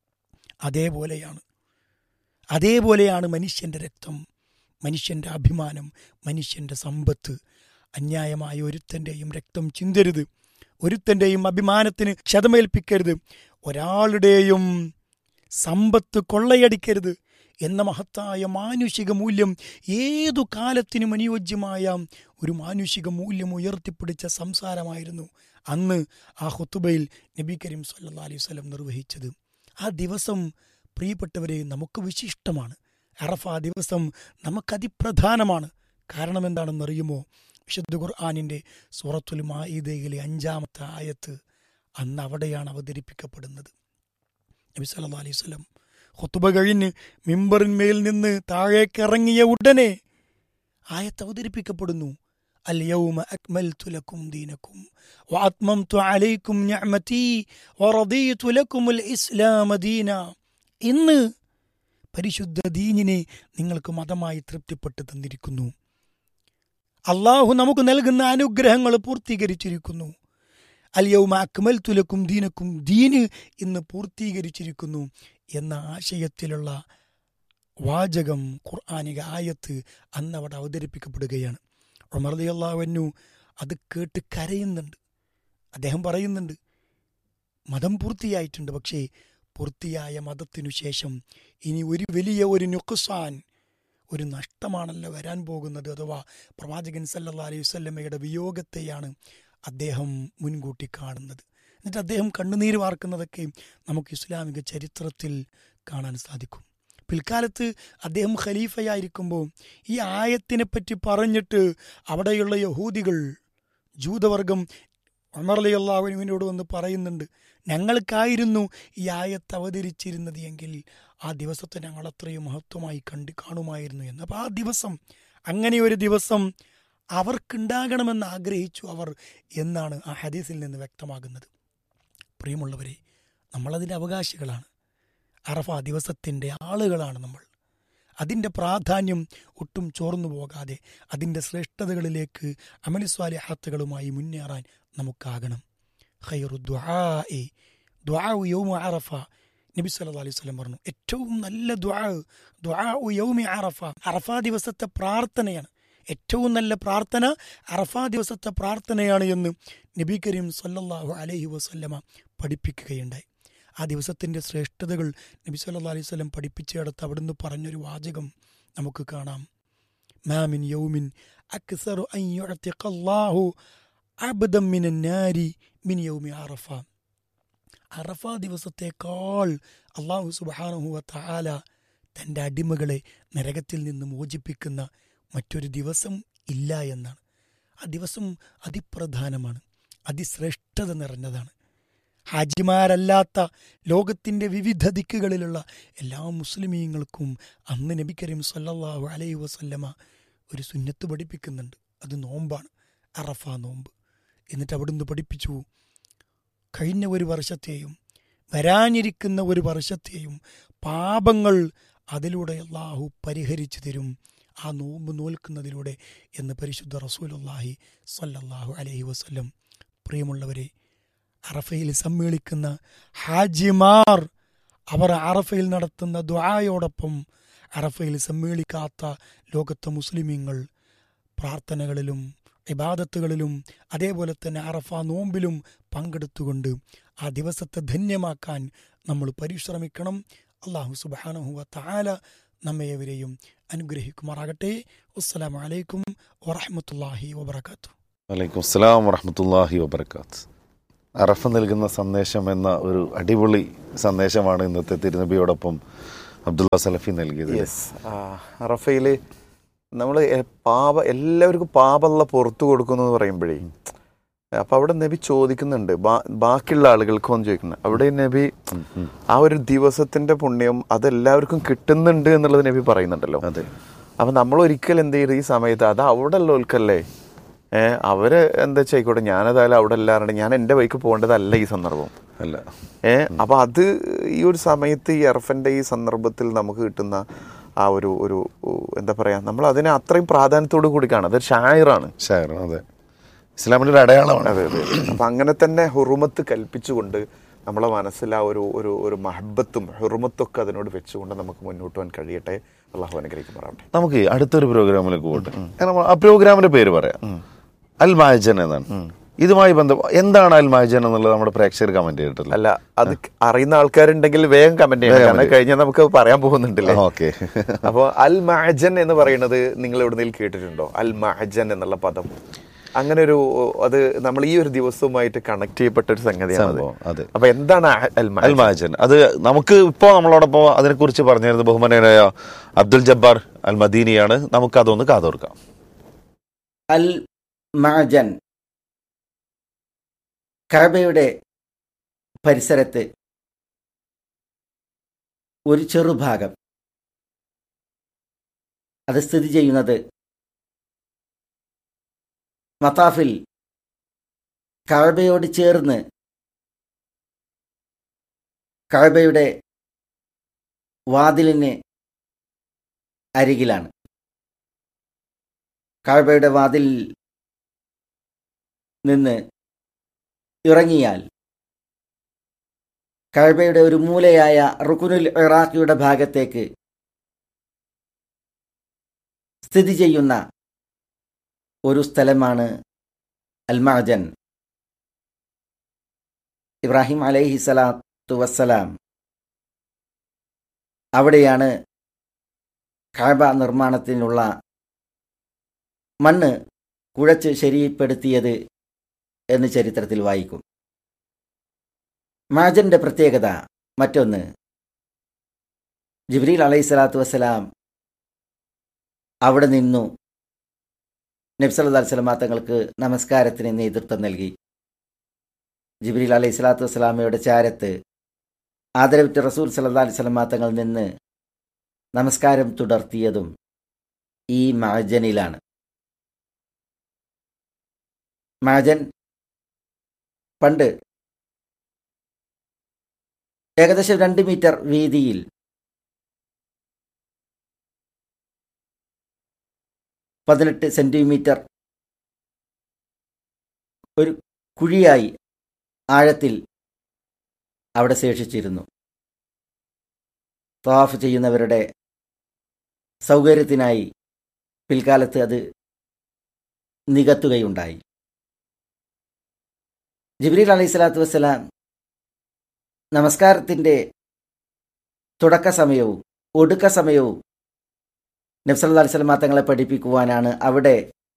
അതേപോലെയാണ് മനുഷ്യൻ്റെ രക്തം, മനുഷ്യൻ്റെ അഭിമാനം, മനുഷ്യൻ്റെ സമ്പത്ത്. അന്യായമായ ഒരുത്തൻ്റെയും രക്തം ചിന്തരുത്, ഒരുത്തൻ്റെയും അഭിമാനത്തിന് ക്ഷതമേൽപ്പിക്കരുത്, ഒരാളുടെയും സമ്പത്ത് കൊള്ളയടിക്കരുത് എന്ന മഹത്തായ മാനുഷിക മൂല്യം, ഏതു കാലത്തിനും അനുയോജ്യമായ ഒരു മാനുഷിക മൂല്യം ഉയർത്തിപ്പിടിച്ച സംസാരമായിരുന്നു അന്ന് ആ ഖുതുബയിൽ നബി കരീം സല്ലല്ലാഹു അലൈഹി വസല്ലം നിർവഹിച്ചത്. ആ ദിവസം പ്രിയപ്പെട്ടവരെ നമുക്ക് വിശിഷ്ടമാണ്. അറഫ ദിവസം നമുക്കതിപ്രധാനമാണ്. കാരണം എന്താണെന്നറിയുമോ? വിശുദ്ധ ഖുർആനിൻ്റെ സൂറത്തുൽ മാഇദയിലെ 5-ാമത്തെ ആയത്ത് അന്ന് അവിടെയാണ് അവതരിപ്പിക്കപ്പെടുന്നത്. നബി സല്ലല്ലാഹു അലൈഹി വസല്ലം ഖുതുബ കഴിഞ്ഞ് മിമ്പറിന്മേൽ നിന്ന് താഴേക്കിറങ്ങിയ ഉടനെ ആയത്ത് അവതരിപ്പിക്കപ്പെടുന്നു. അൽ യൗമ അക്മൽതു ലക്കും ദീനക്കും വഅത്മംതു അലൈക്കും നിഅമതി വറദീതു ലക്കുമുൽ ഇസ്ലാമ ദീന. ഇന്ന് പരിശുദ്ധ ദീനിനെ നിങ്ങൾക്ക് മതമായി തൃപ്തിപ്പെട്ട് തന്നിരിക്കുന്നു. അള്ളാഹു നമുക്ക് നൽകുന്ന അനുഗ്രഹങ്ങൾ പൂർത്തീകരിച്ചിരിക്കുന്നു. അൽ യൗമ അക്മൽതു ലക്കും ദീനക്കും, ദീന് ഇന്ന് പൂർത്തീകരിച്ചിരിക്കുന്നു എന്ന ആശയത്തിലുള്ള വാചകം, ഖുർആനിക ആയത്ത് അന്ന് അവിടെ അവതരിപ്പിക്കപ്പെടുകയാണ്. ഉമർ റളിയല്ലാഹു അൻഹു അത് കേട്ട് കരയുന്നുണ്ട്. അദ്ദേഹം പറയുന്നുണ്ട്, മതം പൂർത്തിയായിട്ടുണ്ട്, പക്ഷേ പൂർത്തിയായ മതത്തിനു ശേഷം ഇനി ഒരു വലിയ നുഖ്സാൻ, ഒരു നഷ്ടമാണല്ലോ വരാൻ പോകുന്നത്. അഥവാ പ്രവാചകൻ സല്ലല്ലാഹു അലൈഹി വസല്ലമയുടെ വിയോഗത്തെയാണ് അദ്ദേഹം മുൻകൂട്ടി കാണുന്നത്. എന്നിട്ട് അദ്ദേഹം കണ്ണുനീര് വാർക്കുന്നതൊക്കെ നമുക്ക് ഇസ്ലാമിക ചരിത്രത്തിൽ കാണാൻ സാധിക്കും. പിൽക്കാലത്ത് അദ്ദേഹം ഖലീഫയായിരിക്കുമ്പോൾ ഈ ആയത്തിനെപ്പറ്റി പറഞ്ഞിട്ട് അവിടെയുള്ള യഹൂദികൾ, ജൂതവർഗം ഉമർ റളിയല്ലാഹു അൻഹുവിനോട് വന്ന് പറയുന്നുണ്ട്, ഞങ്ങൾക്കായിരുന്നു ഈ ആയത്ത് അവതരിച്ചിരുന്നത് എങ്കിൽ ആ ദിവസത്തെ ഞങ്ങൾ അത്രയും മഹത്വമായി കാണുമായിരുന്നു എന്ന്. അപ്പോൾ ആ ദിവസം, അങ്ങനെ ഒരു ദിവസം അവർക്കുണ്ടാകണമെന്ന് ആഗ്രഹിച്ചു അവർ എന്നാണ് ആ ഹദീസിൽ നിന്ന് വ്യക്തമാകുന്നത്. പ്രിയമുള്ളവരെ, നമ്മളതിൻ്റെ അവകാശികളാണ്. അറഫ ദിവസത്തിൻ്റെ ആളുകളാണ് നമ്മൾ. അതിൻ്റെ പ്രാധാന്യം ഒട്ടും ചോർന്നു പോകാതെ അതിൻ്റെ ശ്രേഷ്ഠതകളിലേക്ക് അമലി സ്വാലിഹാത്തുകളുമായി മുന്നേറാൻ നമുക്കാകണം. ഖൈറു ദുആഇ ദുആഉ യൗമ അറഫ. നബി സല്ലല്ലാഹു അലൈഹി വസല്ലം പറഞ്ഞു, ഏറ്റവും നല്ല ദുആഉ യൗമി അറഫ, അറഫ ദിവസത്തെ പ്രാർത്ഥനയാണ്. ഏറ്റവും നല്ല പ്രാർത്ഥന അറഫ ദിവസത്തെ പ്രാർത്ഥനയാണ് എന്ന് നബി കരീം സല്ലല്ലാഹു അലൈഹി വസല്ലമ പഠിപ്പിക്കുകയുണ്ടായി. ആ ദിവസത്തിൻ്റെ ശ്രേഷ്ഠതകൾ നബി സല്ലല്ലാഹു അലൈഹി വസല്ലം പഠിപ്പിച്ചെടുത്ത് അവിടുന്ന് പറഞ്ഞൊരു വാചകം നമുക്ക് കാണാം. മാ മിൻ യൗമിൻ അക്സറു അൻ യുഅ്തിഖല്ലാഹു അബ്ദൻ മിനൻ നാരി മിൻ യൗമി അറഫ. അറഫ ദിവസത്തേക്കാൾ അല്ലാഹു സുബ്ഹാനഹു വ തആല തൻ്റെ അടിമകളെ നരകത്തിൽ നിന്ന് മോചിപ്പിക്കുന്ന മറ്റൊരു ദിവസം ഇല്ല എന്നാണ്. ആ ദിവസം അതിപ്രധാനമാണ്, അതിശ്രേഷ്ഠത നിറഞ്ഞതാണ്. ഹാജിമാരല്ലാത്ത ലോകത്തിൻ്റെ വിവിധ ദിക്കുകളിലുള്ള എല്ലാ മുസ്ലിമീങ്ങൾക്കും അന്ന് നബി കരീം സല്ലല്ലാഹു അലൈഹി വസല്ലമ ഒരു സുന്നത്ത് പഠിപ്പിക്കുന്നുണ്ട്. അത് നോമ്പാണ്, അറഫ നോമ്പ്. എന്നിട്ട് അവിടുന്ന് പഠിപ്പിച്ചു, കഴിഞ്ഞ ഒരു വർഷത്തെയും വരാനിരിക്കുന്ന ഒരു വർഷത്തെയും പാപങ്ങൾ അതിലൂടെ അല്ലാഹു പരിഹരിച്ചു തരും ആ നോമ്പ് നോൽക്കുന്നതിലൂടെ എന്ന് പരിശുദ്ധ റസൂലുള്ളാഹി സ്വല്ലല്ലാഹു അലൈഹി വസല്ലം. പ്രിയമുള്ളവരെ, അറഫയിൽ സമ്മേളിക്കുന്ന ഹാജിമാർ അവർ അറഫയിൽ നടത്തുന്ന ദുആയോടൊപ്പം അറഫയിൽ സമ്മേളിക്കാത്ത ലോകത്തെ മുസ്ലിമീങ്ങൾ പ്രാർത്ഥനകളിലും ഇബാദത്തുകളിലും അതേപോലെ തന്നെ അറഫ നോമ്പിലും പങ്കെടുത്തുകൊണ്ട് ആ ദിവസത്തെ ധന്യമാക്കാൻ നമ്മൾ പരിശ്രമിക്കണം. അല്ലാഹു സുബ്ഹാനഹു വ തആല നമ്മയെവരെയും അനുഗ്രഹിക്കുമാറാകട്ടെ. അസ്സലാമു അലൈക്കും വറഹ്മത്തുള്ളാഹി വബറകാതുഹു. വലൈക്കും അസ്സലാം വറഹ്മത്തുള്ളാഹി വബറകാതുഹു. അറഫ നൽകുന്ന സന്ദേശം എന്ന ഒരു അടിപൊളി സന്ദേശമാണ് ഇന്നത്തെ തിരുനബിയോടൊപ്പം അബ്ദുള്ള സലഫി നൽകിയത്. യെസ്, അറഫയിൽ നമ്മൾ എല്ലാവർക്കും പാപള്ള പുറത്തു കൊടുക്കുന്നു എന്ന് പറയുമ്പോഴേ, അപ്പം അവിടെ നബി ചോദിക്കുന്നുണ്ട്, ബാക്കിയുള്ള ആളുകൾക്കൊന്നും ചോദിക്കുന്നത്, അവിടെ നബി ആ ഒരു ദിവസത്തിന്റെ പുണ്യം അതെല്ലാവർക്കും കിട്ടുന്നുണ്ട് എന്നുള്ളത് നബി പറയുന്നുണ്ടല്ലോ. അതെ. അപ്പം നമ്മൾ ഒരിക്കലും എന്ത് ചെയ്ത് ഈ സമയത്ത് അത് അവിടെ ഉള്ളവർക്കല്ലേ, അവര് എന്താ ചെയ്യിക്കോട്ടെ, ഞാനതായാലും അവിടെ അല്ലാണ്ട് ഞാൻ എൻ്റെ വഴിക്ക് പോകേണ്ടതല്ല ഈ സന്ദർഭം അല്ല. അപ്പം അത് ഈ ഒരു സമയത്ത് ഈ അറഫന്റെ ഈ സന്ദർഭത്തിൽ നമുക്ക് കിട്ടുന്ന ആ ഒരു എന്താ പറയാ, നമ്മൾ അതിനെ അത്രയും പ്രാധാന്യത്തോടു കൂടി കാണാം. അതൊരു ഷായറാണ്. അതെ, ഇസ്ലാമിൻ്റെ ഒരു അടയാളമാണ്. അതെ അതെ. അപ്പം അങ്ങനെ തന്നെ ഹുറുമത്ത് കൽപ്പിച്ചുകൊണ്ട് നമ്മളെ മനസ്സിൽ ആ ഒരു മഹബത്തും ഹുറുമത്തും ഒക്കെ അതിനോട് വെച്ചുകൊണ്ട് നമുക്ക് മുന്നോട്ട് പോകാൻ കഴിയട്ടെ. അള്ളാഹു അനുഗ്രഹിക്കുമാറാവട്ടെ. നമുക്ക് അടുത്തൊരു പ്രോഗ്രാമിലേക്ക് പോകട്ടെ. ആ പ്രോഗ്രാമിന്റെ പേര് പറയാം, അൽ മഅജൻ എന്നാണ്. ഇതുമായി ബന്ധം എന്താണ് അൽ മഅജൻ എന്നുള്ളത് നമ്മുടെ പ്രേക്ഷകർ കമന്റ് ചെയ്തിട്ടില്ല. അല്ല, അത് അറിയുന്ന ആൾക്കാരുണ്ടെങ്കിൽ വേഗം കമന്റ് ചെയ്യണം, കാരണം കഴിഞ്ഞാൽ നമുക്ക് പറയാൻ പോകുന്നുണ്ടല്ലേ. ഓക്കെ. അപ്പോൾ അൽ മഅജൻ എന്ന് പറയുന്നത് നിങ്ങൾ എവിടെയെങ്കിലും കേട്ടിട്ടുണ്ടോ? അൽ മഅജൻ എന്നുള്ള പദം അങ്ങനെ ഒരു അത് നമ്മൾ ഈ ഒരു ദിവസവുമായിട്ട് കണക്ട് ചെയ്യപ്പെട്ട ഒരു സംഗതിയാണ്. അപ്പൊ എന്താണ് അൽ മഅജൻ? അത് നമുക്ക് ഇപ്പോൾ നമ്മളോടൊപ്പം അതിനെക്കുറിച്ച് പറഞ്ഞിരുന്നത് ബഹുമാനനായ അബ്ദുൽ ജബ്ബാർ അൽ മദീനിയാണ്. നമുക്ക് അതൊന്ന് കാതോർക്കാം. അൽ മഅജൻ കഅബയുടെ പരിസരത്ത് ഒരു ചെറുഭാഗം അത് സ്ഥിതി ചെയ്യുന്നത് മതാഫിൽ കഅബയോട് ചേർന്ന് കഅബയുടെ വാതിലിന് അരികിലാണ്. കഅബയുടെ വാതിൽ നിന്ന് ഇറങ്ങിയാൽ കഅബയുടെ ഒരു മൂലയായ റുക്നുൽ ഇറാഖിയുടെ ഭാഗത്തേക്ക് സ്ഥിതി ചെയ്യുന്ന ഒരു സ്ഥലമാണ് അൽ മഅജൻ. ഇബ്രാഹിം അലൈഹി സ്വലാത്തു വസ്സലാം അവിടെയാണ് കഅബ നിർമ്മാണത്തിനുള്ള മണ്ണ് കുഴച്ച് ശരിപ്പെടുത്തിയത് എന്ന് ചരിത്രത്തിൽ വായിക്കും. മഅജന്റെ പ്രത്യേകത മറ്റൊന്ന്, ജിബ്രീൽ അലൈഹി സ്വലാത്തു വസ്സലാം അവിടെ നിന്നു നബി സല്ലല്ലാഹു അലൈഹി വസല്ലം തങ്ങൾക്ക് നമസ്കാരത്തിന് നേതൃത്വം നൽകി. ജിബ്രീൽ അലൈഹി സ്വലാത്തു വസ്സലാമയുടെ ചാരത്ത് ആദരവുറ്റ റസൂൽ സല്ലല്ലാഹു അലൈഹി വസല്ലം തങ്ങളിൽ നിന്ന് നമസ്കാരം തുടർത്തിയതും ഈ മഅജനിലാണ്. മഅജൻ പണ്ട് ഏകദേശം 2 മീറ്റർ വീതിയിൽ 18 സെന്റിമീറ്റർ ഒരു കുഴിയായി ആഴത്തിൽ അവിടെ ശേഷിച്ചിരുന്നു. തവാഫ് ചെയ്യുന്നവരുടെ സൗകര്യത്തിനായി പിൽക്കാലത്ത് അത് നികത്തുകയുണ്ടായി. ജിബ്രീൽ അലൈഹി സ്വലാത്തു വസ്സലാം നമസ്കാരത്തിൻ്റെ തുടക്ക സമയവും ഒടുക്ക സമയവും നബി സല്ലല്ലാഹു അലൈഹി വസല്ലം തങ്ങളെ പഠിപ്പിക്കുവാനാണ് അവിടെ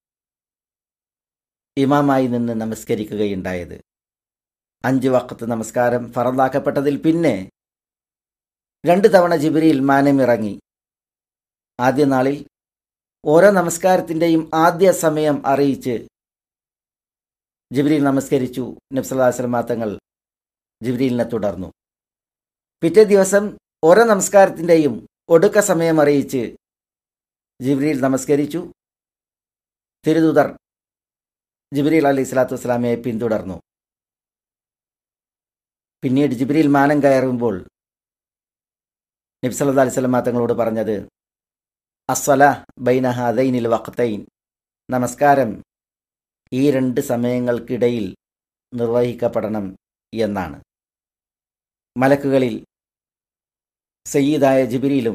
ഇമാമായി നിന്ന് നമസ്കരിക്കുകയുണ്ടായത്. 5 വഖത്ത് നമസ്കാരം ഫറളാക്കപ്പെട്ടതിൽ പിന്നെ 2 തവണ ജിബ്രീൽ മാനമിറങ്ങി. ആദ്യ നാളിൽ ഓരോ നമസ്കാരത്തിൻ്റെയും ആദ്യ സമയം അറിയിച്ച് ജിബ്രീൽ നമസ്കരിച്ചു. നബി സല്ലല്ലാഹു അലൈഹി വസല്ലം തങ്ങൾ ജിബ്രീലിനെ തുടർന്നു. പിറ്റേ ദിവസം ഓരോ നമസ്കാരത്തിൻ്റെയും ഒടുക്ക സമയം അറിയിച്ച് ജിബ്രീൽ നമസ്കരിച്ചു. തിരുദൂതർ ജിബ്രീൽ അലൈഹി സ്വലാത്തു വസ്സലാമയെ പിന്തുടർന്നു. പിന്നീട് ജിബ്രീൽ മാനം കയറുമ്പോൾ നബി സല്ലല്ലാഹു അലൈഹി വസല്ലം തങ്ങളോട് പറഞ്ഞത് അസ്സലാ ബൈന ഹാദൈനിൽ വഖ്തൈൻ, നമസ്കാരം ഈ 2 സമയങ്ങൾക്കിടയിൽ നിർവഹിക്കപ്പെടണം എന്നാണ്. മലക്കുകളിൽ സയ്യിദായ ജിബ്രീലും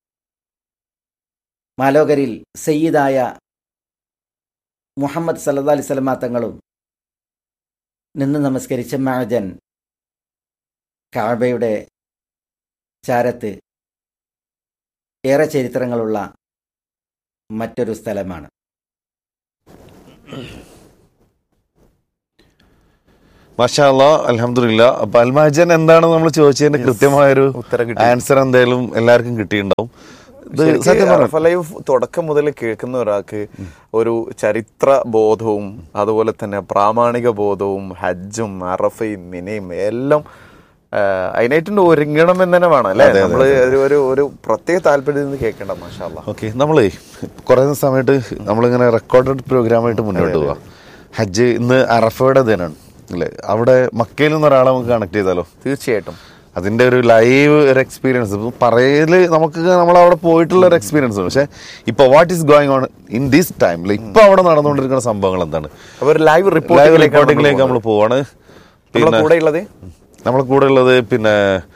മാലോകരിൽ സയ്യിദായ മുഹമ്മദ് സല്ലല്ലാഹു അലൈഹി വസല്ലം തങ്ങളും നിന്ന് നമസ്കരിച്ച മഅജൻ കഅബയുടെ ചാരത്ത് ഏറെ ചരിത്രങ്ങളുള്ള മറ്റൊരു സ്ഥലമാണ്. മാഷാ അല്ലാ, അൽഹംദുലില്ലാ. അപ്പൊ അൽമാജൻ എന്താണ് നമ്മൾ ചോദിച്ചതിന്റെ കൃത്യമായൊരു ഉത്തരം കിട്ടി. ആൻസർ എന്തായാലും എല്ലാവർക്കും കിട്ടിയിട്ടുണ്ടാവും. ഇത് ശരിക്ക് സത്യം പറഞ്ഞാൽ അറഫ ലൈവ് തുടക്കം മുതൽ കേൾക്കുന്ന ഒരാൾക്ക് ഒരു ചരിത്ര ബോധവും അതുപോലെ തന്നെ പ്രാമാണിക ബോധവും ഹജ്ജും അറഫയും മിനയും എല്ലാം അതിനായിട്ട് ഒരുങ്ങണം എന്ന് തന്നെ വേണം അല്ലെ. നമ്മള് ഒരു പ്രത്യേക താല്പര്യത്തിൽ നിന്ന് കേൾക്കേണ്ട. മാഷാ അല്ലാ. ഓക്കെ, നമ്മളേ കുറേ സമയമായിട്ട് നമ്മളിങ്ങനെ റെക്കോർഡഡ് പ്രോഗ്രാമായിട്ട് മുന്നോട്ട് പോവാ. ഹജ്ജ് ഇന്ന് അറഫയുടെ ദിനാണ് അല്ലേ? അവിടെ മക്കയിൽ നിന്ന് ഒരാളെ നമുക്ക് കണക്ട് ചെയ്താലോ? തീർച്ചയായിട്ടും. അതിന്റെ ഒരു ലൈവ് ഒരു എക്സ്പീരിയൻസ് പറയല് നമുക്ക് നമ്മളവിടെ പോയിട്ടുള്ള ഒരു എക്സ്പീരിയൻസ് ആണ്. പക്ഷെ ഇപ്പൊ what is going on in this time, ഇപ്പൊ അവിടെ നടന്നുകൊണ്ടിരിക്കുന്ന സംഭവങ്ങൾ എന്താണ്? ലൈവ് റിപ്പോർട്ടിംഗിലേക്ക് നമ്മൾ പോവാണ്. പിന്നെ നമ്മളെ കൂടെ ഉള്ളത് പിന്നെ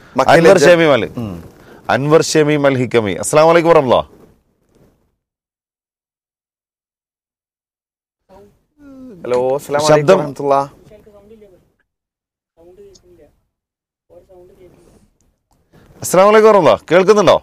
അൻവർ ഷമീം അൽ ഹിക്കമി. അസ്സലാമു അലൈക്കും വറഹ്മത്തുള്ളാഹി. ഹലോ, ശബ്ദം അസ്സലാമു അലൈക്കും വറഹ്മത്തുള്ളാഹി. കേൾക്കുന്നുണ്ടോ?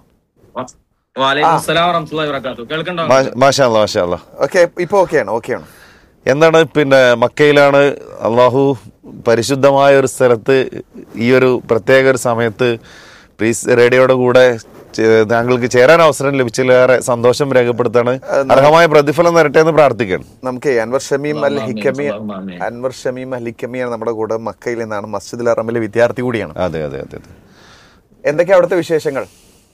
മാഷാ അല്ലാ, മാഷാ അല്ലാ. ഇപ്പൊ ഓക്കെയാണ്. എന്താണ് പിന്നെ മക്കയിലാണ് അള്ളാഹു പരിശുദ്ധമായ ഒരു സ്ഥലത്ത് ഈ ഒരു പ്രത്യേക ഒരു സമയത്ത് പീസ് റേഡിയോയുടെ കൂടെ താങ്കൾക്ക് ചേരാൻ അവസരം ലഭിച്ചതിലേറെ സന്തോഷം രേഖപ്പെടുത്താണ്. അർഹമായ പ്രതിഫലം തരട്ടെ എന്ന് പ്രാർത്ഥിക്കണം. നമുക്ക് അൻവർ ഷമീം അൽ ഹിക്കമിയാണ് നമ്മുടെ കൂടെ. മക്കയിൽ നിന്നാണ്, മസ്ജിദുൽ ഹറമിലെ വിദ്യാർത്ഥി കൂടിയാണ്. അതെ അതെ അതെ. എന്തൊക്കെയാ അവിടുത്തെ വിശേഷങ്ങൾ?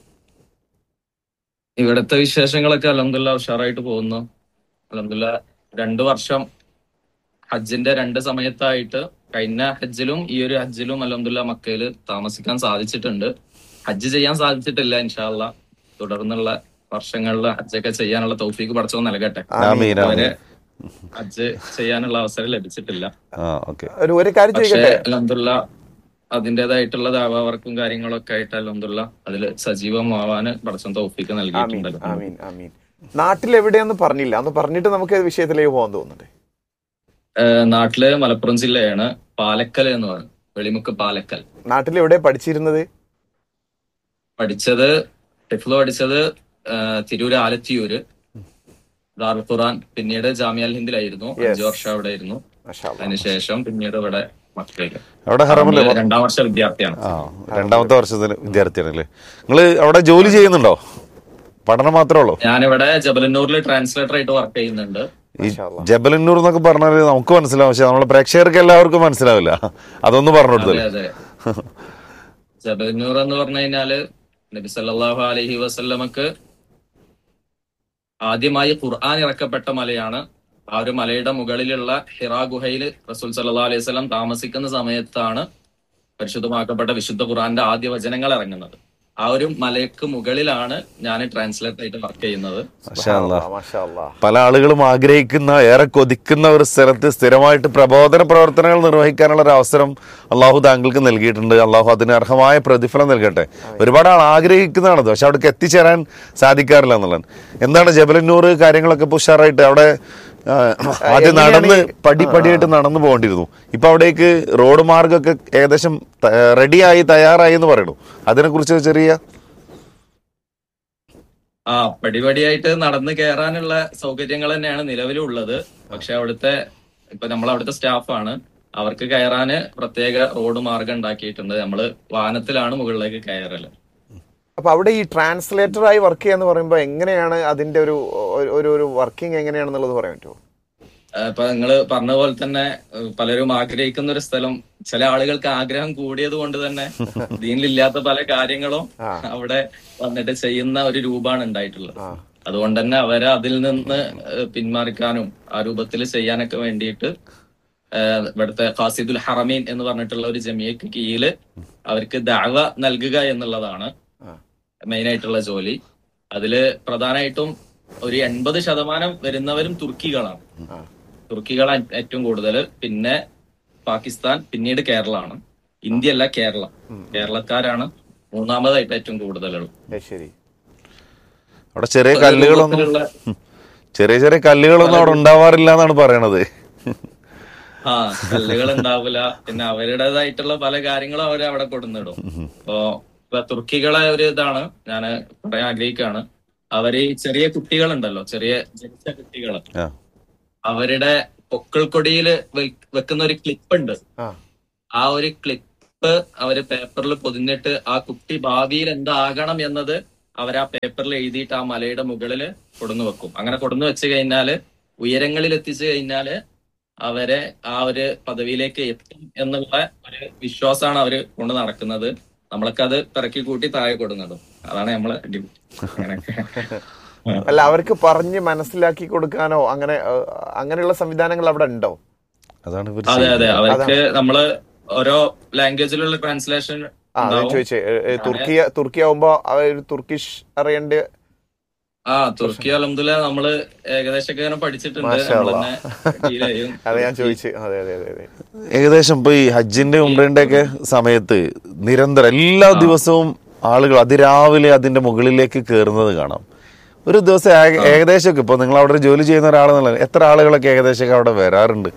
ഇവിടുത്തെ വിശേഷങ്ങളൊക്കെ അൽഹംദുലില്ലാഹ് ഉഷാറായിട്ട് പോകുന്നു. അൽഹംദുലില്ലാഹ് 2 വർഷം ഹജ്ജിന്റെ 2 സമയത്തായിട്ട് കഴിഞ്ഞ ഹജ്ജിലും ഈ ഒരു ഹജ്ജിലും അൽഹംദുലില്ലാഹ് മക്കയിൽ താമസിക്കാൻ സാധിച്ചിട്ടുണ്ട്. ഹജ്ജ് ചെയ്യാൻ സാധിച്ചിട്ടില്ല. ഇൻഷാ അല്ലാഹ് തുടർന്നുള്ള വർഷങ്ങളിൽ ഹജ്ജൊക്കെ ചെയ്യാനുള്ള തൗഫീഖ് പടച്ചോൻ നൽകട്ടെ. അവരെ ഹജ്ജ് ചെയ്യാനുള്ള അവസരം ലഭിച്ചിട്ടില്ല. പക്ഷേ അൽഹംദുലില്ലാഹ് അതിൻ്റെതായിട്ടുള്ള ദഅവ കാര്യങ്ങളൊക്കെ ആയിട്ട് അൽഹംദുലില്ലാഹ് അതിൽ സജീവമാവാന് പടച്ചോൻ തൗഫീഖ് നൽകിയിട്ടുണ്ട്. നാട്ടിൽ എവിടെയെന്ന് പറഞ്ഞില്ല, അന്ന് പറഞ്ഞിട്ട് നമുക്ക് വിഷയത്തിലേക്ക് പോകാൻ തോന്നുന്നുണ്ട്. നാട്ടില് മലപ്പുറം ജില്ലയാണ്, പാലക്കൽ എന്ന് പറയും, വെളിമുക്ക് പാലക്കൽ. നാട്ടിൽ എവിടെ പഠിച്ചിരുന്നത്? പഠിച്ചത് പഠിച്ചത് തിരൂര് ആലത്തിയൂര് ദാറുൽ ഖുർആൻ, പിന്നീട് ജാമിഅ അൽ ഹിന്ദിലായിരുന്നു. 5 വർഷം അവിടെ ആയിരുന്നു. അതിനുശേഷം പിന്നീട് ഇവിടെ മക്കയില് 2ാം വർഷ വിദ്യാർത്ഥിയാണ്. 2ാമത്തെ വർഷത്തിന് വിദ്യാർത്ഥിയാണല്ലേ? നിങ്ങള് അവിടെ ജോലി ചെയ്യുന്നുണ്ടോ? പഠനം മാത്രമേ ഉള്ളൂ? ഞാനിവിടെ ജബലന്നൂരിൽ ട്രാൻസ്ലേറ്റർ ആയിട്ട് വർക്ക് ചെയ്യുന്നുണ്ട്. ഈ ജബലന്നൂർ എന്നൊക്കെ പറഞ്ഞാൽ നമുക്ക് മനസ്സിലാവും, പക്ഷെ നമ്മളെ പ്രേക്ഷകർക്ക് എല്ലാവർക്കും മനസ്സിലാവില്ല. അതൊന്ന് പറഞ്ഞു കൊടുത്തല്ലേ. അതെ, ജബലന്നൂർ എന്ന് പറഞ്ഞു കഴിഞ്ഞാല് നബി സല്ലല്ലാഹു അലൈഹി വസല്ലമക്ക് ആദ്യമായി ഖുർആൻ ഇറക്കപ്പെട്ട മലയാണ്. ആ ഒരു മലയുടെ മുകളിലുള്ള ഹിറാ ഗുഹയിൽ റസൂൽ സല്ലല്ലാഹു അലൈഹി വസല്ലം താമസിക്കുന്ന സമയത്താണ് പരിശുദ്ധമാക്കപ്പെട്ട വിശുദ്ധ ഖുർആന്റെ ആദ്യ വചനങ്ങൾ ഇറങ്ങുന്നത്. ആ ഒരു മലയ്ക്ക് മുകളിലാണ് ഞാൻ ട്രാൻസ്ലേറ്റർ ആയിട്ട് വർക്ക് ചെയ്യുന്നത്. പല ആളുകളും ആഗ്രഹിക്കുന്ന, ഏറെ കൊതിക്കുന്ന ഒരു സ്ഥലത്ത് സ്ഥിരമായിട്ട് പ്രബോധന പ്രവർത്തനങ്ങൾ നിർവഹിക്കാനുള്ള ഒരു അവസരം അള്ളാഹു താങ്കൾക്ക് നൽകിയിട്ടുണ്ട്. അള്ളാഹു അതിന് അർഹമായ പ്രതിഫലം നൽകട്ടെ. ഒരുപാട് ആൾ ആഗ്രഹിക്കുന്നതാണത്, പക്ഷെ അവിടേക്ക് എത്തിച്ചേരാൻ സാധിക്കാറില്ല എന്നുള്ളതാണ്. എന്താണ് ജബലന്നൂർ കാര്യങ്ങളൊക്കെ ഉഷാറായിട്ട് അവിടെ ആദ്യം നടന്ന് പടിയായിട്ട് നടന്നു പോകേണ്ടിയിരുന്നു. ഇപ്പൊ അവിടേക്ക് റോഡ് മാർഗമൊക്കെ ഏകദേശം റെഡിയായി തയ്യാറായി എന്ന് പറയുന്നു. അതിനെ കുറിച്ച് ചെറിയ പടിപടിയായിട്ട് നടന്ന് കയറാനുള്ള സൗകര്യങ്ങൾ തന്നെയാണ് നിലവിലുള്ളത്. പക്ഷെ നമ്മളവിടുത്തെ സ്റ്റാഫാണ്, അവർക്ക് കയറാന് പ്രത്യേക റോഡ് മാർഗം ഉണ്ടാക്കിയിട്ടുണ്ട്. നമ്മള് വാഹനത്തിലാണ് മുകളിലേക്ക് കയറല്. അപ്പൊ അവിടെ ഈ ട്രാൻസ്ലേറ്ററായി വർക്ക് ചെയ്യാന്ന് പറയുമ്പോൾ എങ്ങനെയാണ് അതിന്റെ ഒരു വർക്കിംഗ് എങ്ങനെയാണെന്നുള്ളത് പറയാൻ പറ്റുമോ? ഇപ്പൊ നിങ്ങള് പറഞ്ഞ പോലെ തന്നെ പലരും ആഗ്രഹിക്കുന്ന ഒരു സ്ഥലം, ചില ആളുകൾക്ക് ആഗ്രഹം കൂടിയത് കൊണ്ട് തന്നെ ദീനിലില്ലാത്ത പല കാര്യങ്ങളും അവിടെ വന്നിട്ട് ചെയ്യുന്ന ഒരു രൂപമാണ് ഉണ്ടായിട്ടുള്ളത്. അതുകൊണ്ട് തന്നെ അവരെ അതിൽ നിന്ന് പിന്മാറിക്കാനും ആ രൂപത്തിൽ ചെയ്യാനൊക്കെ വേണ്ടിയിട്ട് ഇവിടുത്തെ ഖാസിദുൽ ഹറമീൻ എന്ന് പറഞ്ഞിട്ടുള്ള ഒരു ജമിയക്ക് കീഴില് അവർക്ക് ദഅവ നൽകുക എന്നുള്ളതാണ് മെയിൻ ആയിട്ടുള്ള ജോലി. അതില് പ്രധാനമായിട്ടും ഒരു 80% വരുന്നവരും തുർക്കികളാണ്. തുർക്കികളാണ് ഏറ്റവും കൂടുതൽ, പിന്നെ പാകിസ്ഥാൻ, പിന്നീട് കേരളമാണ്. ഇന്ത്യ അല്ല, കേരളക്കാരാണ് 3ാമതായിട്ട് ഏറ്റവും കൂടുതലുള്ളത്. അവിടെ ചെറിയ കല്ലുകളൊന്നും അവിടെ ഉണ്ടാവാറില്ല എന്നാണ് പറയണത്. കല്ലുകൾ ഉണ്ടാവില്ല. പിന്നെ അവരുടേതായിട്ടുള്ള പല കാര്യങ്ങളും അവർ അവിടെ കൊടുന്നിടും. ഇപ്പൊ തുർക്കികളെ ഒരു ഇതാണ് ഞാൻ പറയാൻ ആഗ്രഹിക്കുകയാണ്. അവര് ചെറിയ കുട്ടികളുണ്ടല്ലോ, ചെറിയ ജനിച്ച കുട്ടികള്, അവരുടെ പൊക്കിൾക്കൊടിയിൽ വെക്കുന്ന ഒരു ക്ലിപ്പ് ഉണ്ട്. ആ ഒരു ക്ലിപ്പ് അവര് പേപ്പറിൽ പൊതിഞ്ഞിട്ട് ആ കുട്ടി ഭാവിയിൽ എന്താകണം എന്നത് അവർ ആ പേപ്പറിൽ എഴുതിയിട്ട് ആ മലയുടെ മുകളിൽ കൊടുന്നു വെക്കും. അങ്ങനെ കൊടുന്നു വെച്ച് കഴിഞ്ഞാല് ഉയരങ്ങളിൽ എത്തിച്ചു കഴിഞ്ഞാല് അവരെ ആ ഒരു പദവിയിലേക്ക് എത്തും എന്നുള്ള ഒരു വിശ്വാസമാണ് അവര് കൊണ്ട് നടക്കുന്നത്. നമ്മളൊക്കെ അത് പിറക്കി കൂട്ടി താഴെ കൊടുക്കുന്നതും അതാണ് നമ്മളെ അങ്ങനെയൊക്കെ. അല്ല, അവർക്ക് പറഞ്ഞ് മനസ്സിലാക്കി കൊടുക്കാനോ അങ്ങനെയുള്ള സംവിധാനങ്ങൾ അവിടെ ഉണ്ടോ? അതാണ് ഇവർ അതെ അതെ, അവർക്ക് നമ്മള് ഓരോ ലാംഗ്വേജിലുള്ള ട്രാൻസ്ലേഷൻ ഞാൻ ചോദിച്ചേ, തുർക്കി ആവുമ്പോ അവർ തുർക്കിഷ് അറിയേണ്ട. തുർക്കി അൽഹംദുലില്ലാ നമ്മള് ഏകദേശം ഇങ്ങനെ പഠിച്ചിട്ടുണ്ട്. അതെ ഞാൻ ചോദിച്ചു. അതെ അതെ അതെ അതെ. ഏകദേശം ഇപ്പൊ ഈ ഹജ്ജിന്റെ ഉംറയുടെ ഒക്കെ സമയത്ത് നിരന്തരം എല്ലാ ദിവസവും ആളുകൾ അതിരാവിലെ അതിന്റെ മുകളിലേക്ക് കയറുന്നത് കാണാം. ഒരു ദിവസം ഏകദേശമൊക്കെ ഇപ്പൊ നിങ്ങൾ അവിടെ ജോലി ചെയ്യുന്ന ഒരാളെന്നുള്ള എത്ര ആളുകളൊക്കെ ഏകദേശം അവിടെ വരാറുണ്ട്?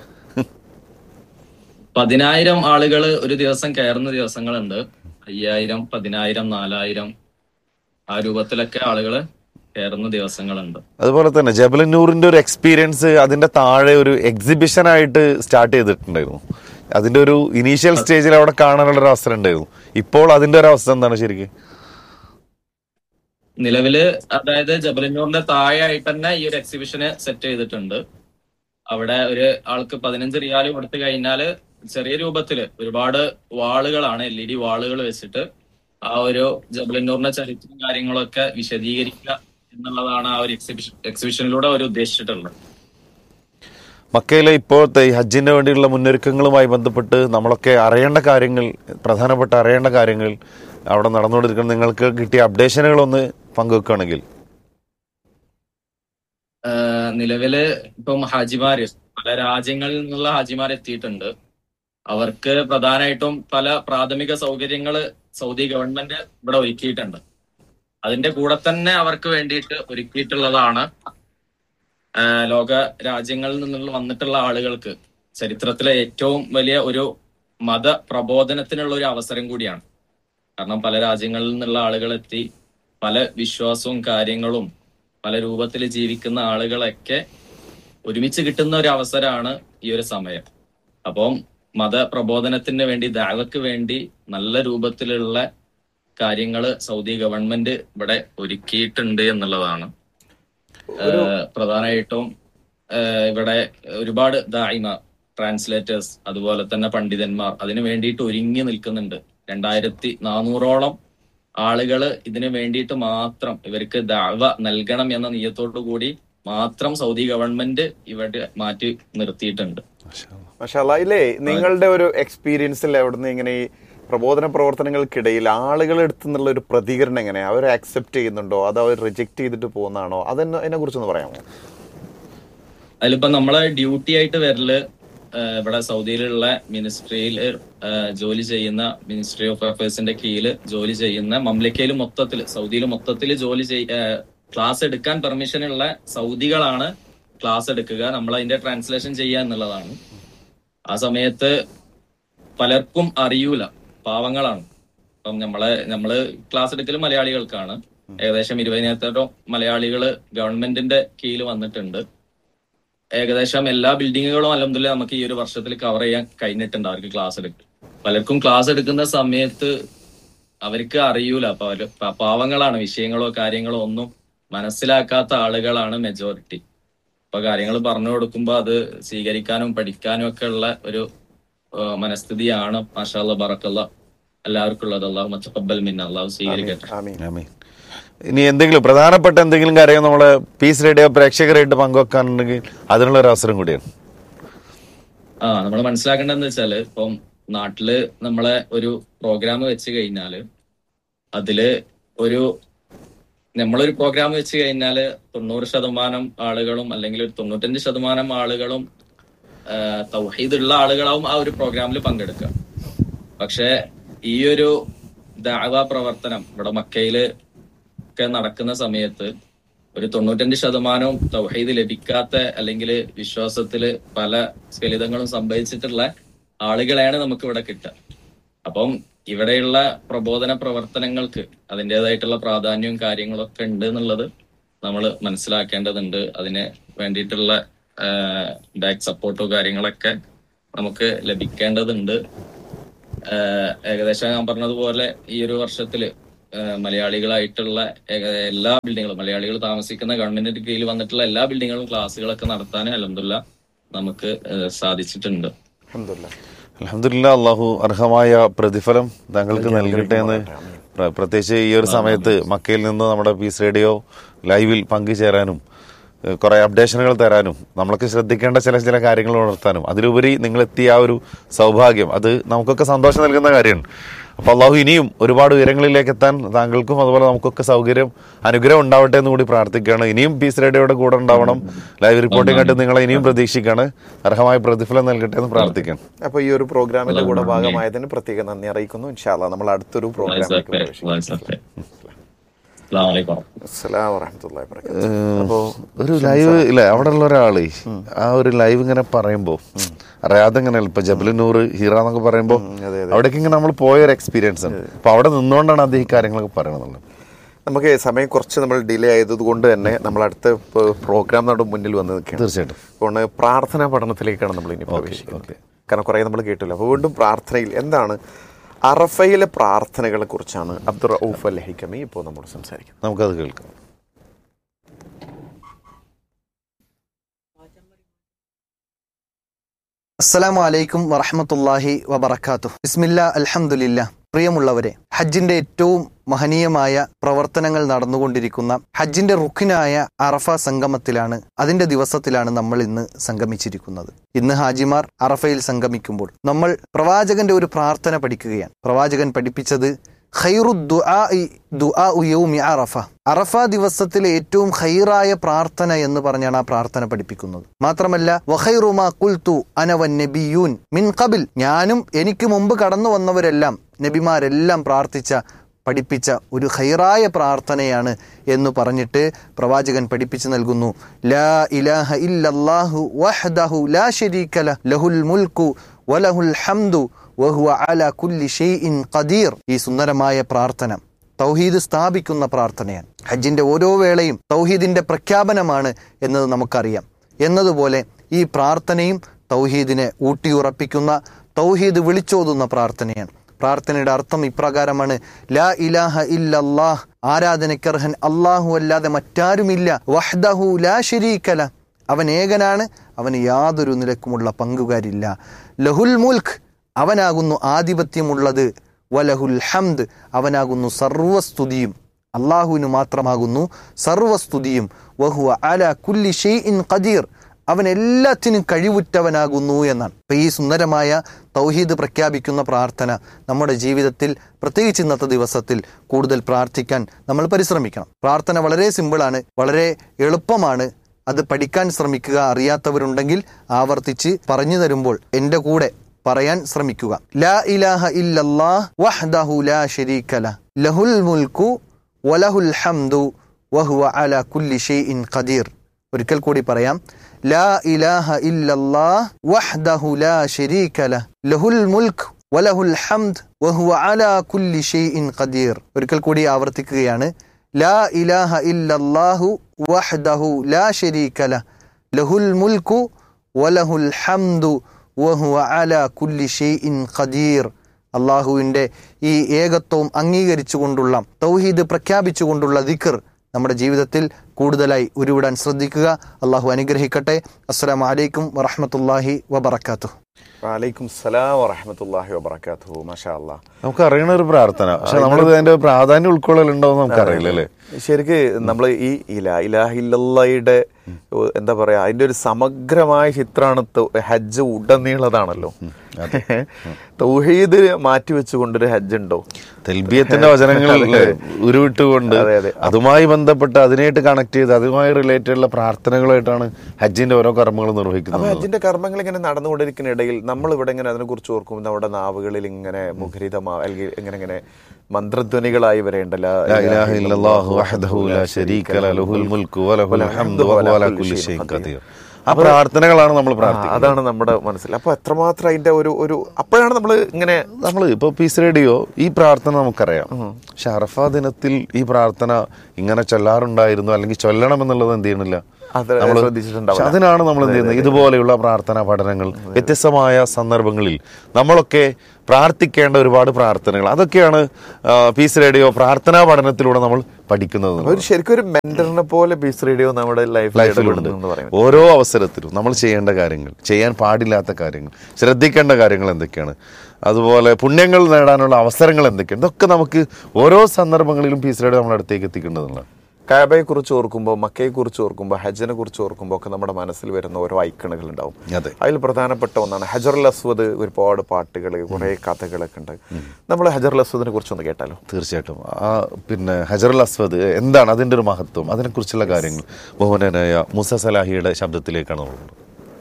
10,000 ആളുകൾ ഒരു ദിവസം കയറുന്ന ദിവസങ്ങളുണ്ട്. 5,000, 10,000, 4,000 ആ രൂപത്തിലൊക്കെ ആളുകള് കയറുന്ന ദിവസങ്ങളുണ്ട്. അതുപോലെ തന്നെ ജബലന്നൂറിന്റെ ഒരു എക്സ്പീരിയൻസ് അതിന്റെ താഴെ ഒരു എക്സിബിഷൻ ആയിട്ട് സ്റ്റാർട്ട് ചെയ്തിട്ടുണ്ടായിരുന്നു. അതിന്റെ ഒരു ഇനീഷ്യൽ സ്റ്റേജിൽ അവിടെ കാണാനുള്ള ഒരു അവസരം ഉണ്ടായിരുന്നു. ഇപ്പോൾ അതിന്റെ ഒരു അവസ്ഥ എന്താണ് ശരിക്കും? നിലവില് അതായത് ജബലന്നൂറിന്റെ താഴെ ആയിട്ട് തന്നെ ഈ ഒരു എക്സിബിഷന് സെറ്റ് ചെയ്തിട്ടുണ്ട്. അവിടെ ഒരു ആൾക്ക് 15 റിയാൽ കൊടുത്തു കഴിഞ്ഞാല് ചെറിയ രൂപത്തില് ഒരുപാട് വാളുകളാണ്, LED വാളുകൾ വെച്ചിട്ട് ആ ഒരു ജബലന്നൂറിന്റെ ചരിത്രം കാര്യങ്ങളൊക്കെ വിശദീകരിക്കുക എന്നുള്ളതാണ് ആ ഒരു എക്സിബിഷനിലൂടെ അവർ ഉദ്ദേശിച്ചിട്ടുള്ളത്. മക്കയിലെ ഇപ്പോഴത്തെ ഈ ഹജ്ജിന് വേണ്ടിയുള്ള മുന്നൊരുക്കങ്ങളുമായി ബന്ധപ്പെട്ട് നമ്മളൊക്കെ അറിയേണ്ട കാര്യങ്ങൾ, പ്രധാനപ്പെട്ട അറിയേണ്ട കാര്യങ്ങൾ അവിടെ നടന്നുകൊണ്ടിരിക്കുന്ന നിങ്ങൾക്ക് കിട്ടിയ അപ്ഡേഷനുകളൊന്ന് പങ്കുവെക്കുകയാണെങ്കിൽ. നിലവില് ഇപ്പം ഹാജിമാര് പല രാജ്യങ്ങളിൽ നിന്നുള്ള ഹാജിമാർ എത്തിയിട്ടുണ്ട്. അവർക്ക് പ്രധാനമായിട്ടും പല പ്രാഥമിക സൗകര്യങ്ങള് സൗദി ഗവൺമെന്റ് ഇവിടെ ഒരുക്കിയിട്ടുണ്ട്. അതിന്റെ കൂടെ തന്നെ അവർക്ക് വേണ്ടിയിട്ട് ഒരുക്കിയിട്ടുള്ളതാണ് ലോക രാജ്യങ്ങളിൽ നിന്നുള്ള വന്നിട്ടുള്ള ആളുകൾക്ക് ചരിത്രത്തിലെ ഏറ്റവും വലിയ ഒരു മത പ്രബോധനത്തിനുള്ള ഒരു അവസരം കൂടിയാണ്. കാരണം പല രാജ്യങ്ങളിൽ നിന്നുള്ള ആളുകൾ എത്തി പല വിശ്വാസവും കാര്യങ്ങളും പല രൂപത്തിൽ ജീവിക്കുന്ന ആളുകളൊക്കെ ഒരുമിച്ച് കിട്ടുന്ന ഒരു അവസരമാണ് ഈ ഒരു സമയം. അപ്പം മതപ്രബോധനത്തിന് വേണ്ടി, ദഅവക്ക് വേണ്ടി നല്ല രൂപത്തിലുള്ള കാര്യങ്ങള് സൗദി ഗവൺമെന്റ് ഇവിടെ ഒരുക്കിയിട്ടുണ്ട് എന്നുള്ളതാണ്. പ്രധാനമായിട്ടും ഇവിടെ ഒരുപാട് ദാഇമാർ, ട്രാൻസ്ലേറ്റേഴ്സ്, അതുപോലെ തന്നെ പണ്ഡിതന്മാർ അതിനു വേണ്ടിയിട്ട് ഒരുങ്ങി നിൽക്കുന്നുണ്ട്. 2,400ഓളം ആളുകള് ഇതിനു വേണ്ടിയിട്ട് മാത്രം ഇവർക്ക് ദഅവ നൽകണം എന്ന നിയത്തോടു കൂടി മാത്രം സൗദി ഗവൺമെന്റ് ഇവിടെ മാറ്റി നിർത്തിയിട്ടുണ്ട്. മാഷാ അല്ലാഹ്. ഇല്ലേ, നിങ്ങളുടെ ഒരു എക്സ്പീരിയൻസിൽ അവിടുന്ന് ഇങ്ങനെ ഈ പ്രബോധന പ്രവർത്തനങ്ങൾക്കിടയിൽ ആളുകളുടെ അടുത്ത് നിന്നുള്ള ഒരു പ്രതികരണം എങ്ങനെയാ? അവർ അക്സെപ്റ്റ് ചെയ്യുന്നുണ്ടോ അതോ അവർ റിജക്ട് ചെയ്തിട്ട് പോകുന്നതാണോ? അതിനെ കുറിച്ചൊന്ന് പറയാമോ? അതിലിപ്പോ നമ്മളെ ഡ്യൂട്ടി ആയിട്ട് വരല് ഇവിടെ സൗദിയിലുള്ള മിനിസ്ട്രിയിൽ ജോലി ചെയ്യുന്ന, മിനിസ്ട്രി ഓഫ് അഫയേഴ്സിന്റെ കീഴിൽ ജോലി ചെയ്യുന്ന, മംലക്കയിൽ മൊത്തത്തിൽ സൗദിയിൽ മൊത്തത്തിൽ ക്ലാസ് എടുക്കാൻ പെർമിഷൻ ഉള്ള സൗദികളാണ് ക്ലാസ് എടുക്കുക. നമ്മൾ അതിന്റെ ട്രാൻസ്ലേഷൻ ചെയ്യുക എന്നുള്ളതാണ്. ആ സമയത്ത് പലർക്കും അറിയൂല, പാവങ്ങളാണ്. അപ്പം നമ്മള് ക്ലാസ് എടുക്കൽ മലയാളികൾക്കാണ്. ഏകദേശം 20,000 മലയാളികള് ഗവൺമെന്റിന്റെ കീഴിൽ വന്നിട്ടുണ്ട്. ഏകദേശം എല്ലാ ബിൽഡിങ്ങുകളും അൽഹംദുലില്ലാ നമുക്ക് ഈ ഒരു വർഷത്തിൽ കവർ ചെയ്യാൻ കഴിഞ്ഞിട്ടുണ്ട് അവർക്ക് ക്ലാസ് എടുക്കും. പലർക്കും ക്ലാസ് എടുക്കുന്ന സമയത്ത് അവർക്ക് അറിയൂല, പാവങ്ങളാണ്, വിഷയങ്ങളോ കാര്യങ്ങളോ ഒന്നും മനസ്സിലാക്കാത്ത ആളുകളാണ് മെജോറിറ്റി. അപ്പൊ കാര്യങ്ങൾ പറഞ്ഞു കൊടുക്കുമ്പോൾ അത് സ്വീകരിക്കാനും പഠിക്കാനും ഒക്കെ ഉള്ള ഒരു മനസ്ഥിതിയാണ് മാഷാ അല്ലാഹ് ബറക്കല്ലാഹ് എല്ലാവർക്കും ഉള്ളത്. അല്ലാഹു തഖബ്ബൽ മിന്ന, അല്ലാഹു സ്വീകരിക്കട്ടെ. ആമീൻ. ഇനി എന്തെങ്കിലും പ്രധാനപ്പെട്ട എന്തെങ്കിലും കാര്യം നമ്മളെ പീസ് റേഡിയോ പ്രേക്ഷകരായിട്ട് പങ്കുവെക്കാനുണ്ടെങ്കിൽ അതിനുള്ള ഒരു അവസരം കൂടിയാണ്. നമ്മൾ മനസ്സിലാക്കേണ്ടതെന്ന് വെച്ചാല് ഇപ്പം നാട്ടില് നമ്മളെ ഒരു പ്രോഗ്രാം വെച്ച് കഴിഞ്ഞാല് അതില് നമ്മളൊരു പ്രോഗ്രാം വെച്ച് കഴിഞ്ഞാല് 90% ആളുകളും അല്ലെങ്കിൽ ഒരു 95% ആളുകളും തൗഹീദുള്ള ആളുകളാവും ആ ഒരു പ്രോഗ്രാമിൽ പങ്കെടുക്കുക. പക്ഷെ ഈ ഒരു ദഅവ പ്രവർത്തനം ഇവിടെ മക്കയില് ഒക്കെ നടക്കുന്ന സമയത്ത് ഒരു 95% തൗഹീദ് ലഭിക്കാത്ത അല്ലെങ്കിൽ വിശ്വാസത്തില് പല സ്ഖലിതങ്ങളും സംഭവിച്ചിട്ടുള്ള ആളുകളെയാണ് നമുക്ക് ഇവിടെ കിട്ടുക. അപ്പം ഇവിടെയുള്ള പ്രബോധന പ്രവർത്തനങ്ങൾക്ക് അതിൻ്റെതായിട്ടുള്ള പ്രാധാന്യവും കാര്യങ്ങളൊക്കെ ഉണ്ട് എന്നുള്ളത് നമ്മൾ മനസ്സിലാക്കേണ്ടതുണ്ട്. അതിന് വേണ്ടിയിട്ടുള്ള ബാക്ക് സപ്പോർട്ടോ കാര്യങ്ങളൊക്കെ നമുക്ക് ലഭിക്കേണ്ടതുണ്ട്. ഏകദേശം ഞാൻ പറഞ്ഞതുപോലെ ഈ ഒരു വർഷത്തില് മലയാളികളായിട്ടുള്ള എല്ലാ ബിൽഡിങ്ങുകളും, മലയാളികൾ താമസിക്കുന്ന ഗവൺമെന്റിന്റെ കീഴിൽ വന്നിട്ടുള്ള എല്ലാ ബിൽഡിങ്ങുകളും ക്ലാസ്സുകളൊക്കെ നടത്താൻ അൽഹംദുലില്ലാ നമുക്ക് സാധിച്ചിട്ടുണ്ട്. അൽഹംദുലില്ലാ. അള്ളാഹു അർഹമായ പ്രതിഫലം താങ്കൾക്ക് നൽകട്ടെ എന്ന് പ്രത്യേകിച്ച് ഈ ഒരു സമയത്ത് മക്കയിൽ നിന്ന് നമ്മുടെ പീസ് റേഡിയോ ലൈവിൽ പങ്കുചേരാനും കുറെ അപ്ഡേഷനുകൾ തരാനും നമ്മളൊക്കെ ശ്രദ്ധിക്കേണ്ട ചില കാര്യങ്ങൾ ഉണർത്താനും അതിലുപരി നിങ്ങളെത്തിയ ആ ഒരു സൗഭാഗ്യം അത് നമുക്കൊക്കെ സന്തോഷം നൽകുന്ന കാര്യമാണ്. അപ്പോൾ അള്ളാഹു ഇനിയും ഒരുപാട് ഉയരങ്ങളിലേക്ക് എത്താൻ താങ്കൾക്കും അതുപോലെ നമുക്കൊക്കെ അനുഗ്രഹം ഉണ്ടാവട്ടെ എന്ന് കൂടി പ്രാർത്ഥിക്കുകയാണ്. ഇനിയും പീസ് റേഡിയോയുടെ കൂടെ ഉണ്ടാവണം. ലൈവ് റിപ്പോർട്ടിംഗ് ആയിട്ട് നിങ്ങളെ ഇനിയും പ്രതീക്ഷിക്കുകയാണ്. അർഹമായ പ്രതിഫലം നൽകട്ടെ എന്ന് പ്രാർത്ഥിക്കണം. അപ്പോൾ ഈ ഒരു പ്രോഗ്രാമിന്റെ കൂടെ ഭാഗമായതിന് പ്രത്യേക നന്ദി അറിയിക്കുന്നു. ഇൻഷാ അല്ലാഹ് നമ്മൾ അടുത്തൊരു പ്രോഗ്രാമിലേക്ക് ഒരു ലൈവ് ഇല്ല അവിടെ ഉള്ള ഒരാള് ആ ഒരു ലൈവ് ഇങ്ങനെ പറയുമ്പോ അറിയാതെ ഇങ്ങനെ ഇപ്പൊ ജബലുന്നൂർ ഹീറ എന്നൊക്കെ പറയുമ്പോ അവിടേക്ക് ഇങ്ങനെ നമ്മൾ പോയൊരു എക്സ്പീരിയൻസ് ആണ്. അപ്പൊ അവിടെ നിന്നുകൊണ്ടാണ് അത് ഈ കാര്യങ്ങളൊക്കെ പറയണത്. നമുക്ക് സമയം കുറച്ച് നമ്മൾ ഡിലേ ആയത് കൊണ്ട് തന്നെ നമ്മൾ അടുത്ത പ്രോഗ്രാം നമ്മുടെ മുന്നിൽ വന്ന് നിൽക്കുകയാണ്. തീർച്ചയായിട്ടും. അതുകൊണ്ട് പ്രാർത്ഥനാ പഠനത്തിലേക്കാണ് നമ്മൾ ഇനി പ്രവേശിക്കുന്നത്. കാരണം കുറേ നമ്മൾ കേട്ടില്ല. അപ്പോൾ വീണ്ടും പ്രാർത്ഥനയിൽ എന്താണ് അറഫയിലെ പ്രാർത്ഥനകളെ കുറിച്ചാണ് അബ്ദുർ റഊഫ് അൽ ഹിക്കമി ഇപ്പോൾ നമ്മൾ സംസാരിക്കുന്നത്. നമുക്കത് കേൾക്കാം. അസ്സലാമു അലൈക്കും വറഹ്മത്തുള്ളാഹി വബറകാതുഹു. ബിസ്മില്ലാ അൽഹംദുലില്ലാ. പ്രിയമുള്ളവരെ, ഹജ്ജിന്റെ ഏറ്റവും മഹനീയമായ പ്രവർത്തനങ്ങൾ നടന്നുകൊണ്ടിരിക്കുന്ന ഹജ്ജിന്റെ റുക്കിനായ അറഫ സംഗമത്തിലാണ്, അതിന്റെ ദിവസത്തിലാണ് നമ്മൾ ഇന്ന് സംഗമിച്ചിരിക്കുന്നത്. ഇന്ന് ഹാജിമാർ അറഫയിൽ സംഗമിക്കുമ്പോൾ നമ്മൾ പ്രവാചകന്റെ ഒരു പ്രാർത്ഥന പഠിക്കുകയാണ്. പ്രവാചകൻ പഠിപ്പിച്ചത് ഖൈറു ദുആഇ യൗമി അറഫ, അറഫ ദിവസത്തിലെ ഏറ്റവും ഖൈറായ പ്രാർത്ഥന എന്ന് പറഞ്ഞാണ് ആ പ്രാർത്ഥന പഠിപ്പിക്കുന്നത്. മാത്രമല്ല വഖൈറു മാ ഖുൽതു അന വന്നബിയൂൻ മിൻ ഖബൽ, ഞാനും എനിക്ക് മുമ്പ് കടന്നു വന്നവരെല്ലാം നബിമാരെല്ലാം പഠിപ്പിച്ച ഒരു ഖൈറായ പ്രാർത്ഥനയാണ് എന്ന് പറഞ്ഞിട്ട് പ്രവാചകൻ പഠിപ്പിച്ചു നൽകുന്നു. ലാ ഇലാഹ ഇല്ലല്ലാഹു വഹ്ദഹു ലാ ശരീക ലഹു ലഹുൽ മുൽക്കു വലഹുൽ ഹംദു വഹുവ അലാ കുല്ലി ഷൈഇൻ ഖദീർ. ഈ സുന്ദരമായ പ്രാർത്ഥന തൗഹീദ് സ്ഥാപിക്കുന്ന പ്രാർത്ഥനയാണ്. ഹജ്ജിന്റെ ഓരോ വേളയും തൗഹീദിന്റെ പ്രഖ്യാപനമാണ് എന്നത് നമുക്കറിയാം. എന്നതുപോലെ ഈ പ്രാർത്ഥനയും തൗഹീദിനെ ഊട്ടിയുറപ്പിക്കുന്ന, തൗഹീദ് വിളിച്ചോതുന്ന പ്രാർത്ഥനയാണ്. പ്രാർത്ഥനയുടെ അർത്ഥം ഇപ്രകാരമാണ്: ലാ ഇലാഹ ഇല്ലല്ലാഹ്, ആരാധനക്കർഹൻ അല്ലാഹു അല്ലാതെ മറ്റാരുമില്ല. വഹ്ദഹു ലാ ശരീക ലഹ്, അവൻ ഏകനാണ്, അവന് യാതൊരു നിലക്കുമുള്ള പങ്കുകാരില്ല. ലഹുൽ മുൽക്ക്, അവനാകുന്നു ആധിപത്യമുള്ളത്. വലഹുൽ ഹംദ്, അവനാകുന്നു സർവസ്തുതിയും. അള്ളാഹുവിന് മാത്രമാകുന്നു സർവസ്തുതിയും. വഹുവ അലാ കുല്ലി ഷൈഇൻ ഖദീർ, അവൻ എല്ലാത്തിനും കഴിവുറ്റവനാകുന്നു എന്നാണ്. അപ്പൊ ഈ സുന്ദരമായ തൗഹീദ് പ്രഖ്യാപിക്കുന്ന പ്രാർത്ഥന നമ്മുടെ ജീവിതത്തിൽ, പ്രത്യേകിച്ച് ഇന്നത്തെ ദിവസത്തിൽ കൂടുതൽ പ്രാർത്ഥിക്കാൻ നമ്മൾ പരിശ്രമിക്കണം. പ്രാർത്ഥന വളരെ സിമ്പിളാണ്, വളരെ എളുപ്പമാണ്. അത് പഠിക്കാൻ ശ്രമിക്കുക. അറിയാത്തവരുണ്ടെങ്കിൽ ആവർത്തിച്ച് പറഞ്ഞു തരുമ്പോൾ എൻ്റെ കൂടെ പറയാൻ ശ്രമിക്കുക. ലാ ഇലാഹ ഇല്ലല്ലാഹ് വഹ്ദഹു ലാ ശരീക ലഹ് ലഹുൽ മുൽക്കു വലഹുൽ ഹംദു വഹുവ അലാ കുല്ലി ഷൈഇൻ ഖദീർ. ഒരിക്കൽ കൂടി പറയാം. ലാ ഇലാഹ ഇല്ലല്ലാഹ് വഹ്ദഹു ലാ ശരീക ലഹ് ലഹുൽ മുൽക്ക് വലഹുൽ ഹംദ് വഹുവ അലാ കുല്ലി ഷൈഇൻ ഖദീർ. ഒരിക്കൽ കൂടി ആവർത്തിക്കുകയാണ്. ലാ ഇലാഹ ഇല്ലല്ലാഹു വഹ്ദഹു ലാ ശരീക ലഹ് ലഹുൽ മുൽക്കു വലഹുൽ ഹംദു വഹുവ അലാ കുല്ലി ഷൈഇൻ ഖദീർ. അള്ളാഹുവിൻ്റെ ഈ ഏകത്വം അംഗീകരിച്ചുകൊണ്ടുള്ള, തൗഹീദ് പ്രഖ്യാപിച്ചുകൊണ്ടുള്ള ദിക്ർ നമ്മുടെ ജീവിതത്തിൽ കൂടുതലായി ഉരുവിടാൻ ശ്രദ്ധിക്കുക. അള്ളാഹു അനുഗ്രഹിക്കട്ടെ. അസ്സലാമു അലൈക്കും വറഹ്മത്തുള്ളാഹി വബറകാതുഹു. വഅലൈക്കും സലാം വറഹ്മത്തുള്ളാഹി വബറകാതുഹു. മാഷാ അല്ലാഹ്. നമുക്ക് അറിയണ ഒരു പ്രാർത്ഥന, പക്ഷെ നമ്മൾ അതിന്റെ പ്രാധാന്യം ഉൾക്കൊള്ളലുണ്ടാവും നമുക്കറിയില്ല അല്ലേ? ശരിക്ക് നമ്മൾ ഈ ഇലാഹ ഇല്ലല്ലാഹയുടെ എന്താ പറയാ, അതിന്റെ ഒരു സമഗ്രമായ ചിത്രമാണ് ഹജ്ജ് ഉടനീളതാണല്ലോ. തൗഹീദ് മാറ്റിവെച്ചുകൊണ്ടൊരു ഹജ്ജ് ഉണ്ടോ? തൽബിയത്തിന്റെ വചനങ്ങൾ ഉരുവിട്ടുകൊണ്ട് അതുമായി ബന്ധപ്പെട്ട് അതിനായിട്ട് കണക്ട് ചെയ്ത് അതുമായി റിലേറ്റഡ് ഉള്ള പ്രാർത്ഥനകളായിട്ടാണ് ഹജ്ജിന്റെ ഓരോ കർമ്മങ്ങൾ നിർവഹിക്കുന്നത്. അപ്പൊ ഹജ്ജിന്റെ കർമ്മങ്ങൾ ഇങ്ങനെ നടന്നുകൊണ്ടിരിക്കുന്ന ഇടയിൽ നമ്മൾ ഇവിടെ ഇങ്ങനെ അതിനെ കുറിച്ച് ഓർക്കുമ്പോൾ നമ്മുടെ നാവുകളിൽ ഇങ്ങനെ മുഖരിതമാ അല്ലെങ്കിൽ ഇങ്ങനെ മന്ത്രധ്വനികളായി വരേണ്ടല്ലോ. ആ പ്രാർത്ഥനകളാണ് നമ്മൾ പ്രാർത്ഥിക്കുന്നത്. അതാണ് നമ്മുടെ മനസ്സിൽ. അപ്പൊ എത്രമാത്രം അതിന്റെ ഒരു അപ്പോഴാണ് നമ്മൾ ഇങ്ങനെ ഇപ്പൊ പീസ് റേഡിയോ ഈ പ്രാർത്ഥന നമുക്കറിയാം. പക്ഷെ അറഫ ദിനത്തിൽ ഈ പ്രാർത്ഥന ഇങ്ങനെ ചൊല്ലാറുണ്ടായിരുന്നു അല്ലെങ്കിൽ ചൊല്ലണം എന്നുള്ളത് എന്ത് ചെയ്യണില്ല, പക്ഷെ അതിനാണ് നമ്മൾ എന്ത് ചെയ്യുന്നത്, ഇതുപോലെയുള്ള പ്രാർത്ഥനാ പഠനങ്ങൾ, വ്യത്യസ്തമായ സന്ദർഭങ്ങളിൽ നമ്മളൊക്കെ പ്രാർത്ഥിക്കേണ്ട ഒരുപാട് പ്രാർത്ഥനകൾ, അതൊക്കെയാണ് പീസ് റേഡിയോ പ്രാർത്ഥനാ പഠനത്തിലൂടെ നമ്മൾ പഠിക്കുന്നത്. ശരിക്കും ഒരു മെന്ററിനെ പോലെ പീസ് റേഡിയോ നമ്മുടെ ലൈഫിലുണ്ട്. ഓരോ അവസരത്തിലും നമ്മൾ ചെയ്യേണ്ട കാര്യങ്ങൾ, ചെയ്യാൻ പാടില്ലാത്ത കാര്യങ്ങൾ, ശ്രദ്ധിക്കേണ്ട കാര്യങ്ങൾ എന്തൊക്കെയാണ്, അതുപോലെ പുണ്യങ്ങൾ നേടാനുള്ള അവസരങ്ങൾ എന്തൊക്കെയാണ്, ഇതൊക്കെ നമുക്ക് ഓരോ സന്ദർഭങ്ങളിലും പീസ് റേഡിയോ നമ്മുടെ അടുത്തേക്ക് എത്തിക്കേണ്ടതുണ്ട്. കാബയെ കുറിച്ച് ഓർക്കുമ്പോൾ, മക്കയെ കുറിച്ച് ഓർക്കുമ്പോൾ, ഹജ്ജിനെ കുറിച്ച് ഓർക്കുമ്പോൾ ഒക്കെ നമ്മുടെ മനസ്സിൽ വരുന്ന ഓരോ ഐക്കണുകൾ ഉണ്ടാവും. അതിൽ പ്രധാനപ്പെട്ട ഒന്നാണ് ഹജറുൽ അസ്വദ്. ഒരുപാട് പാട്ടുകൾ, കുറേ കഥകളൊക്കെ ഉണ്ട്. നമ്മൾ ഹജറുൽ അസ്വദിനെ കുറിച്ചൊന്ന് കേട്ടാലോ? തീർച്ചയായിട്ടും. പിന്നെ ഹജറുൽ അസ്വദ് എന്താണ്, അതിൻ്റെ ഒരു മഹത്വം, അതിനെക്കുറിച്ചുള്ള കാര്യങ്ങൾ ബഹുമാനനായ മൂസ സലാഹിയുടെ ശബ്ദത്തിലേക്കാണ് ഉള്ളത്.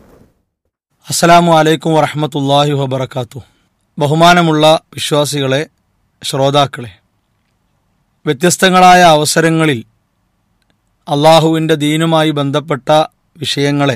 അസ്സലാമു അലൈക്കും വറഹ്മത്തുള്ളാഹി വബറകാതുഹു. ബഹുമാനമുള്ള വിശ്വാസികളെ, ശ്രോതാക്കളെ, വ്യത്യസ്തങ്ങളായ അവസരങ്ങളിൽ അള്ളാഹുവിൻ്റെ ദീനുമായി ബന്ധപ്പെട്ട വിഷയങ്ങളെ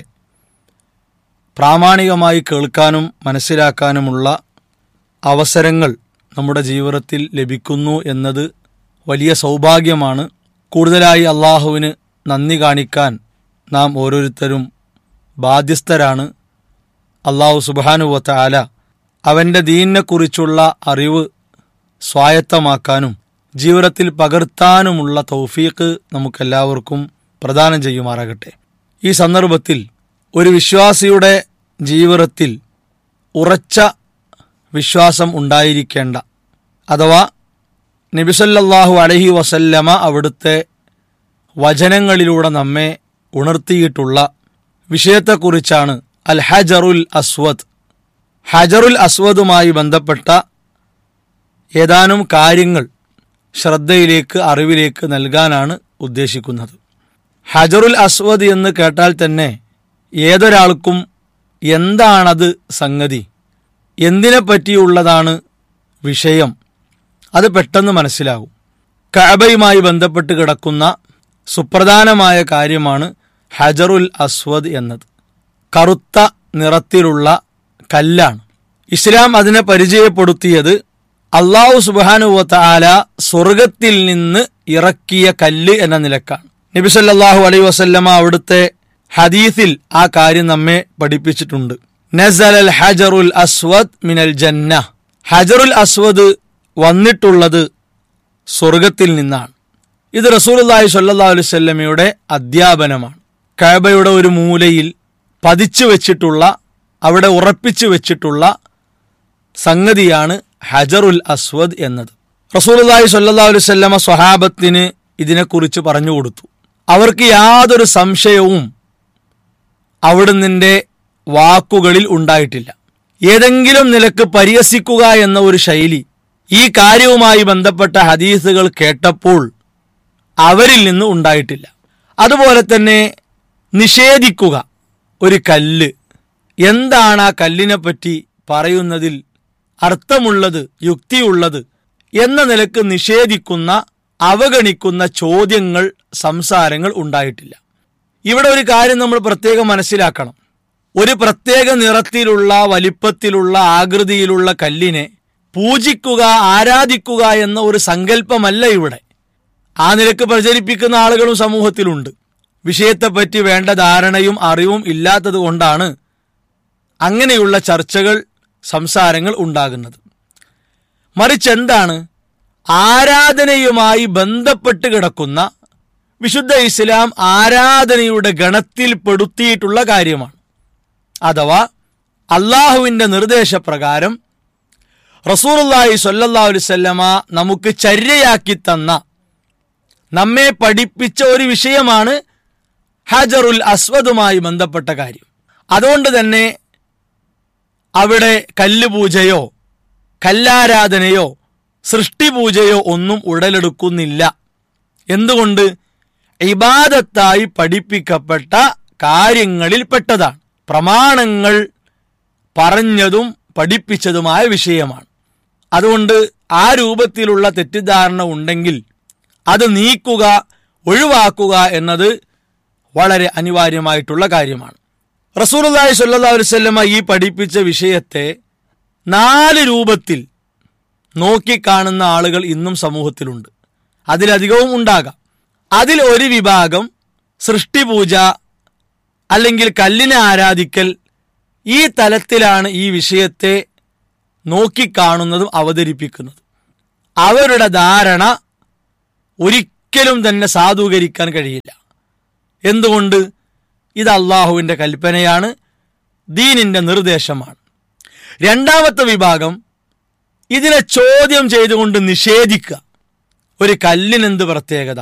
പ്രാമാണികമായി കേൾക്കാനും മനസ്സിലാക്കാനുമുള്ള അവസരങ്ങൾ നമ്മുടെ ജീവിതത്തിൽ ലഭിക്കുന്നു എന്നത് വലിയ സൗഭാഗ്യമാണ്. കൂടുതലായി അള്ളാഹുവിന് നന്ദി കാണിക്കാൻ നാം ഓരോരുത്തരും ബാധ്യസ്ഥരാണ്. അള്ളാഹു സുബ്ഹാനഹു വ തആല അവൻ്റെ ദീനിനെക്കുറിച്ചുള്ള അറിവ് സ്വായത്തമാക്കാനും ജീവിതത്തിൽ പകർത്താനുമുള്ള തൗഫീഖ് നമുക്കെല്ലാവർക്കും പ്രദാനം ചെയ്യുമാറാകട്ടെ. ഈ സന്ദർഭത്തിൽ ഒരു വിശ്വാസിയുടെ ജീവിതത്തിൽ ഉറച്ച വിശ്വാസം ഉണ്ടായിരിക്കേണ്ട, അഥവാ നബി സല്ലല്ലാഹു അലൈഹി വസല്ലമ അവിടുത്തെ വചനങ്ങളിലൂടെ നമ്മെ ഉണർത്തിയിട്ടുള്ള വിഷയത്തെക്കുറിച്ചാണ് അൽ ഹജറുൽ അസ്വദ്. ഹജറുൽ അസ്വദുമായി ബന്ധപ്പെട്ട ഏതാനും കാര്യങ്ങൾ ശ്രദ്ധയിലേക്ക്, അറിവിലേക്ക് നൽകാനാണ് ഉദ്ദേശിക്കുന്നത്. ഹജറുൽ അസ്വദ് എന്ന് കേട്ടാൽ തന്നെ ഏതൊരാൾക്കും എന്താണത് സംഗതി, എന്തിനെ പറ്റിയുള്ളതാണ് വിഷയം, അത് പെട്ടെന്ന് മനസ്സിലാകും. കഅബയുമായി ബന്ധപ്പെട്ട് കിടക്കുന്ന സുപ്രധാനമായ കാര്യമാണ് ഹജറുൽ അസ്വദ് എന്നത്. കറുത്ത നിറത്തിലുള്ള കല്ലാണ്. ഇസ്ലാം അതിനെ പരിചയപ്പെടുത്തിയത് അള്ളാഹു സുബ്ഹാനഹു വ തആല സ്വർഗത്തിൽ നിന്ന് ഇറക്കിയ കല്ല് എന്ന നിലക്കാണ്. നബി സല്ലല്ലാഹു അലൈഹി വസല്ലമ അവിടുത്തെ ഹദീസിൽ ആ കാര്യം നമ്മെ പഠിപ്പിച്ചിട്ടുണ്ട്. നസലൽ ഹജറുൽ അസ്വദ് മിനൽ ജന്ന. ഹജറുൽ അസ്വദ് വന്നിട്ടുള്ളത് സ്വർഗത്തിൽ നിന്നാണ്. ഇത് റസൂലുള്ളാഹി സ്വല്ലല്ലാഹു അലൈഹി വസല്ലമയുടെ അധ്യാപനമാണ്. കഅബയുടെ ഒരു മൂലയിൽ പതിച്ചു വെച്ചിട്ടുള്ള, അവിടെ ഉറപ്പിച്ചു വെച്ചിട്ടുള്ള സംഗതിയാണ് ഹജറുൽ അസ്വദ് എന്നത്. റസൂലുള്ളാഹി സ്വല്ലല്ലാഹു അലൈഹി വസല്ലമ സ്വഹാബത്തിന് ഇതിനെക്കുറിച്ച് പറഞ്ഞു കൊടുത്തു. അവർക്ക് യാതൊരു സംശയവും അവിടുന്നിൻ്റെ വാക്കുകളിൽ ഉണ്ടായിട്ടില്ല. ഏതെങ്കിലും നിലക്ക് പരിഹസിക്കുക എന്ന ഒരു ശൈലി ഈ കാര്യവുമായി ബന്ധപ്പെട്ട ഹദീസുകൾ കേട്ടപ്പോൾ അവരിൽ നിന്ന് ഉണ്ടായിട്ടില്ല. അതുപോലെ തന്നെ നിഷേധിക്കുക ഒരു കല്ല്, എന്താണ് ആ കല്ലിനെ പറ്റി പറയുന്നതിൽ അർത്ഥമുള്ളത്, യുക്തിയുള്ളത് എന്ന നിലക്ക് നിഷേധിക്കുന്ന, അവഗണിക്കുന്ന ചോദ്യങ്ങൾ, സംസാരങ്ങൾ ഉണ്ടായിട്ടില്ല. ഇവിടെ ഒരു കാര്യം നമ്മൾ പ്രത്യേകം മനസ്സിലാക്കണം. ഒരു പ്രത്യേക നിറത്തിലുള്ള, വലിപ്പത്തിലുള്ള, ആകൃതിയിലുള്ള കല്ലിനെ പൂജിക്കുക, ആരാധിക്കുക എന്ന ഒരു സങ്കല്പമല്ല ഇവിടെ. ആ നിലക്ക് പ്രചരിപ്പിക്കുന്ന ആളുകളും സമൂഹത്തിലുണ്ട്. വിഷയത്തെപ്പറ്റി വേണ്ട ധാരണയും അറിവും ഇല്ലാത്തത് കൊണ്ടാണ് അങ്ങനെയുള്ള ചർച്ചകൾ, സംസാരങ്ങൾ ഉണ്ടാകുന്നത്. മറിച്ച് എന്താണ്, ആരാധനയുമായി ബന്ധപ്പെട്ട് കിടക്കുന്ന, വിശുദ്ധ ഇസ്ലാം ആരാധനയുടെ ഗണത്തിൽ പെടുത്തിയിട്ടുള്ള കാര്യമാണ്. അഥവാ അള്ളാഹുവിൻ്റെ നിർദ്ദേശപ്രകാരം റസൂലുള്ളാഹി സ്വല്ലല്ലാഹു അലൈഹി വസല്ലമ നമുക്ക് ചര്യയാക്കി തന്ന, നമ്മെ പഠിപ്പിച്ച ഒരു വിഷയമാണ് ഹജറുൽ അസ്വദുമായി ബന്ധപ്പെട്ട കാര്യം. അതുകൊണ്ട് തന്നെ അവിടെ കല്ലുപൂജയോ കല്ലാരാധനയോ സൃഷ്ടിപൂജയോ ഒന്നും ഉടലെടുക്കുന്നില്ല. എന്തുകൊണ്ട്? ഇബാദത്തായി പഠിപ്പിക്കപ്പെട്ട കാര്യങ്ങളിൽ പെട്ടതാണ്. പ്രമാണങ്ങൾ പറഞ്ഞതും പഠിപ്പിച്ചതുമായ വിഷയമാണ്. അതുകൊണ്ട് ആ രൂപത്തിലുള്ള തെറ്റിദ്ധാരണ ഉണ്ടെങ്കിൽ അത് നീക്കുക, ഒഴിവാക്കുക എന്നത് വളരെ അനിവാര്യമായിട്ടുള്ള കാര്യമാണ്. റസൂലുള്ളാഹി സ്വല്ലല്ലാഹു അലൈഹി വസല്ലമ ഈ പഠിപ്പിച്ച വിഷയത്തെ 4 രൂപത്തിൽ നോക്കിക്കാണുന്ന ആളുകൾ ഇന്നും സമൂഹത്തിലുണ്ട്. അതിലധികവും ഉണ്ടാകാം. അതിൽ ഒരു വിഭാഗം സൃഷ്ടിപൂജ, അല്ലെങ്കിൽ കല്ലിനെ ആരാധിക്കൽ, ഈ തലത്തിലാണ് ഈ വിഷയത്തെ നോക്കിക്കാണുന്നതും അവതരിപ്പിക്കുന്നതും. അവരുടെ ധാരണ ഒരിക്കലും തന്നെ സാധൂകരിക്കാൻ കഴിയില്ല. എന്തുകൊണ്ട്? ഇത് അള്ളാഹുവിൻ്റെ കൽപ്പനയാണ്, ദീനിൻ്റെ നിർദ്ദേശമാണ്. രണ്ടാമത്തെ വിഭാഗം ഇതിനെ ചോദ്യം ചെയ്തുകൊണ്ട് നിഷേധിക്കുക. ഒരു കല്ലിനെന്ത് പ്രത്യേകത?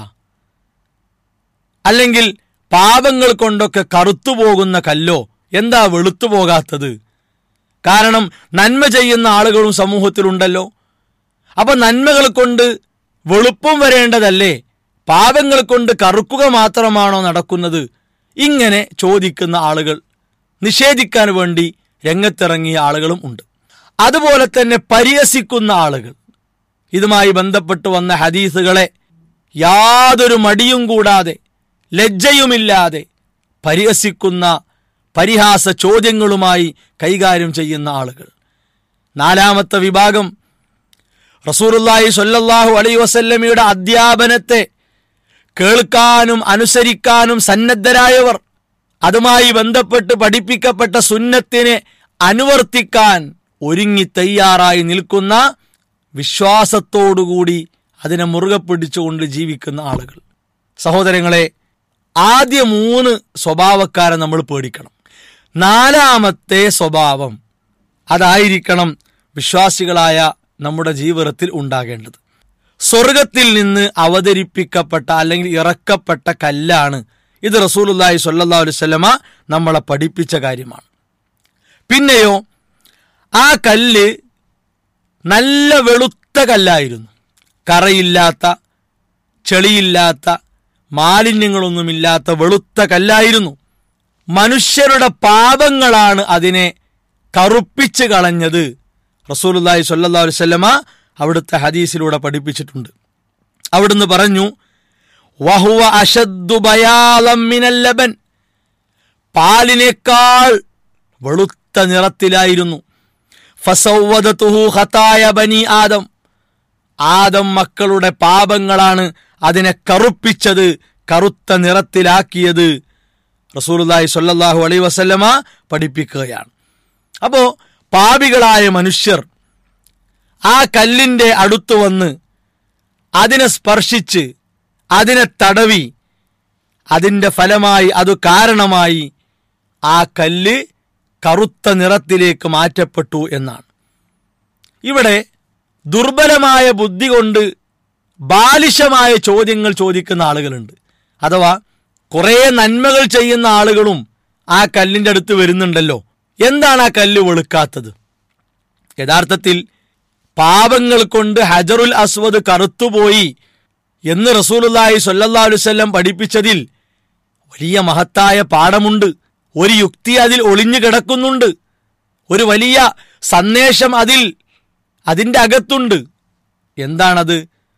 അല്ലെങ്കിൽ പാപങ്ങൾ കൊണ്ടൊക്കെ കറുത്തുപോകുന്ന കല്ലോ എന്താ വെളുത്തു പോകാത്തത്? കാരണം നന്മ ചെയ്യുന്ന ആളുകളും സമൂഹത്തിലുണ്ടല്ലോ. അപ്പൊ നന്മകൾ കൊണ്ട് വെളുപ്പും വരേണ്ടതല്ലേ, പാപങ്ങൾ കൊണ്ട് കറുക്കുക മാത്രമാണോ നടക്കുന്നത്? ഇങ്ങനെ ചോദിക്കുന്ന ആളുകൾ, നിഷേധിക്കാൻ വേണ്ടി രംഗത്തിറങ്ങിയ ആളുകളും ഉണ്ട്. അതുപോലെ തന്നെ പരിഹസിക്കുന്ന ആളുകൾ, ഇതുമായി ബന്ധപ്പെട്ട് വന്ന ഹദീസുകളെ യാതൊരു മടിയും കൂടാതെ ലജ്ജയുമില്ലാതെ പരിഹസിക്കുന്ന, പരിഹാസ ചോദ്യങ്ങളുമായി കൈകാര്യം ചെയ്യുന്ന ആളുകൾ. നാലാമത്തെ വിഭാഗം റസൂലുള്ളാഹി സ്വല്ലല്ലാഹു അലൈഹി വസല്ലമയുടെ അധ്യാപനത്തെ കേൾക്കാനും അനുസരിക്കാനും സന്നദ്ധരായവർ, അതുമായി ബന്ധപ്പെട്ട് പഠിപ്പിക്കപ്പെട്ട സുന്നത്തിനെ അനുവർത്തിക്കാൻ ഒരുങ്ങി തയ്യാറായി നിൽക്കുന്ന, വിശ്വാസത്തോടുകൂടി അതിനെ മുറുകെ പിടിച്ചുകൊണ്ട് ജീവിക്കുന്ന ആളുകൾ. സഹോദരങ്ങളെ, ആദ്യ 3 സ്വഭാവക്കാരെ നമ്മൾ പേടിക്കണം. നാലാമത്തെ സ്വഭാവം അതായിരിക്കണം വിശ്വാസികളായ നമ്മുടെ ജീവിതത്തിൽ ഉണ്ടാകേണ്ടത്. സ്വർഗത്തിൽ നിന്ന് അവതരിപ്പിക്കപ്പെട്ട അല്ലെങ്കിൽ ഇറക്കപ്പെട്ട കല്ലാണ് ഇത്. റസൂലുള്ളാഹി സ്വല്ലല്ലാഹു അലൈഹി വസല്ലമ നമ്മളെ പഠിപ്പിച്ച കാര്യമാണ്. പിന്നെയോ ആ കല്ല് നല്ല വെളുത്ത കല്ലായിരുന്നു, കറയില്ലാത്ത, ചെളിയില്ലാത്ത, മാലിന്യങ്ങളൊന്നുമില്ലാത്ത വെളുത്ത കല്ലായിരുന്നു. മനുഷ്യരുടെ പാപങ്ങളാണ് അതിനെ കറുപ്പിച്ച് കളഞ്ഞത്. റസൂലുള്ളാഹി സ്വല്ലല്ലാഹു അലൈഹി വസല്ലമ അവിടുത്തെ ഹദീസിലൂടെ പഠിപ്പിച്ചിട്ടുണ്ട്. അവിടുന്ന് പറഞ്ഞു, വഹുവ അശദ്ദു ബയാളം മിനൽ ലബൻ, പാലിനേക്കാൾ വെളുത്ത നിറത്തിലായിരുന്നു. ഫസവ്വദതുഹു ഖതായ ബനി ആദം, ആദം മക്കളുടെ പാപങ്ങളാണ് അതിനെ കറുപ്പിച്ചത്, കറുത്ത നിറത്തിലാക്കിയത്. റസൂലുള്ളാഹി സ്വല്ലല്ലാഹു അലൈഹി വസല്ലമ പഠിപ്പിക്കുകയാണ്. അപ്പോൾ പാപികളായ മനുഷ്യർ ആ കല്ലിൻ്റെ അടുത്ത് വന്ന് അതിനെ സ്പർശിച്ച് അതിനെ തടവി, അതിൻ്റെ ഫലമായി, അത് കാരണമായി ആ കല്ല് കറുത്ത നിറത്തിലേക്ക് മാറ്റപ്പെട്ടു എന്നാണ്. ഇവിടെ ദുർബലമായ ബുദ്ധി കൊണ്ട് ബാലിശമായ ചോദ്യങ്ങൾ ചോദിക്കുന്ന ആളുകളുണ്ട്. അഥവാ കുറേ നന്മകൾ ചെയ്യുന്ന ആളുകളും ആ കല്ലിൻ്റെ അടുത്ത് വരുന്നുണ്ടല്ലോ, എന്താണ് ആ കല്ല് വെളുക്കാത്തത്? യഥാർത്ഥത്തിൽ പാപങ്ങൾ കൊണ്ട് ഹജറുൽ അസ്വദ് കറുത്തുപോയി എന്ന് റസൂലുള്ളാഹി സ്വല്ലല്ലാഹു അലൈഹി വസല്ലം പഠിപ്പിച്ചതിൽ വലിയ മഹത്തായ പാഠമുണ്ട്. ഒരു യുക്തി അതിൽ ഒളിഞ്ഞു കിടക്കുന്നുണ്ട്. ഒരു വലിയ സന്ദേശം അതിൻ്റെ അകത്തുണ്ട്. എന്താണത്?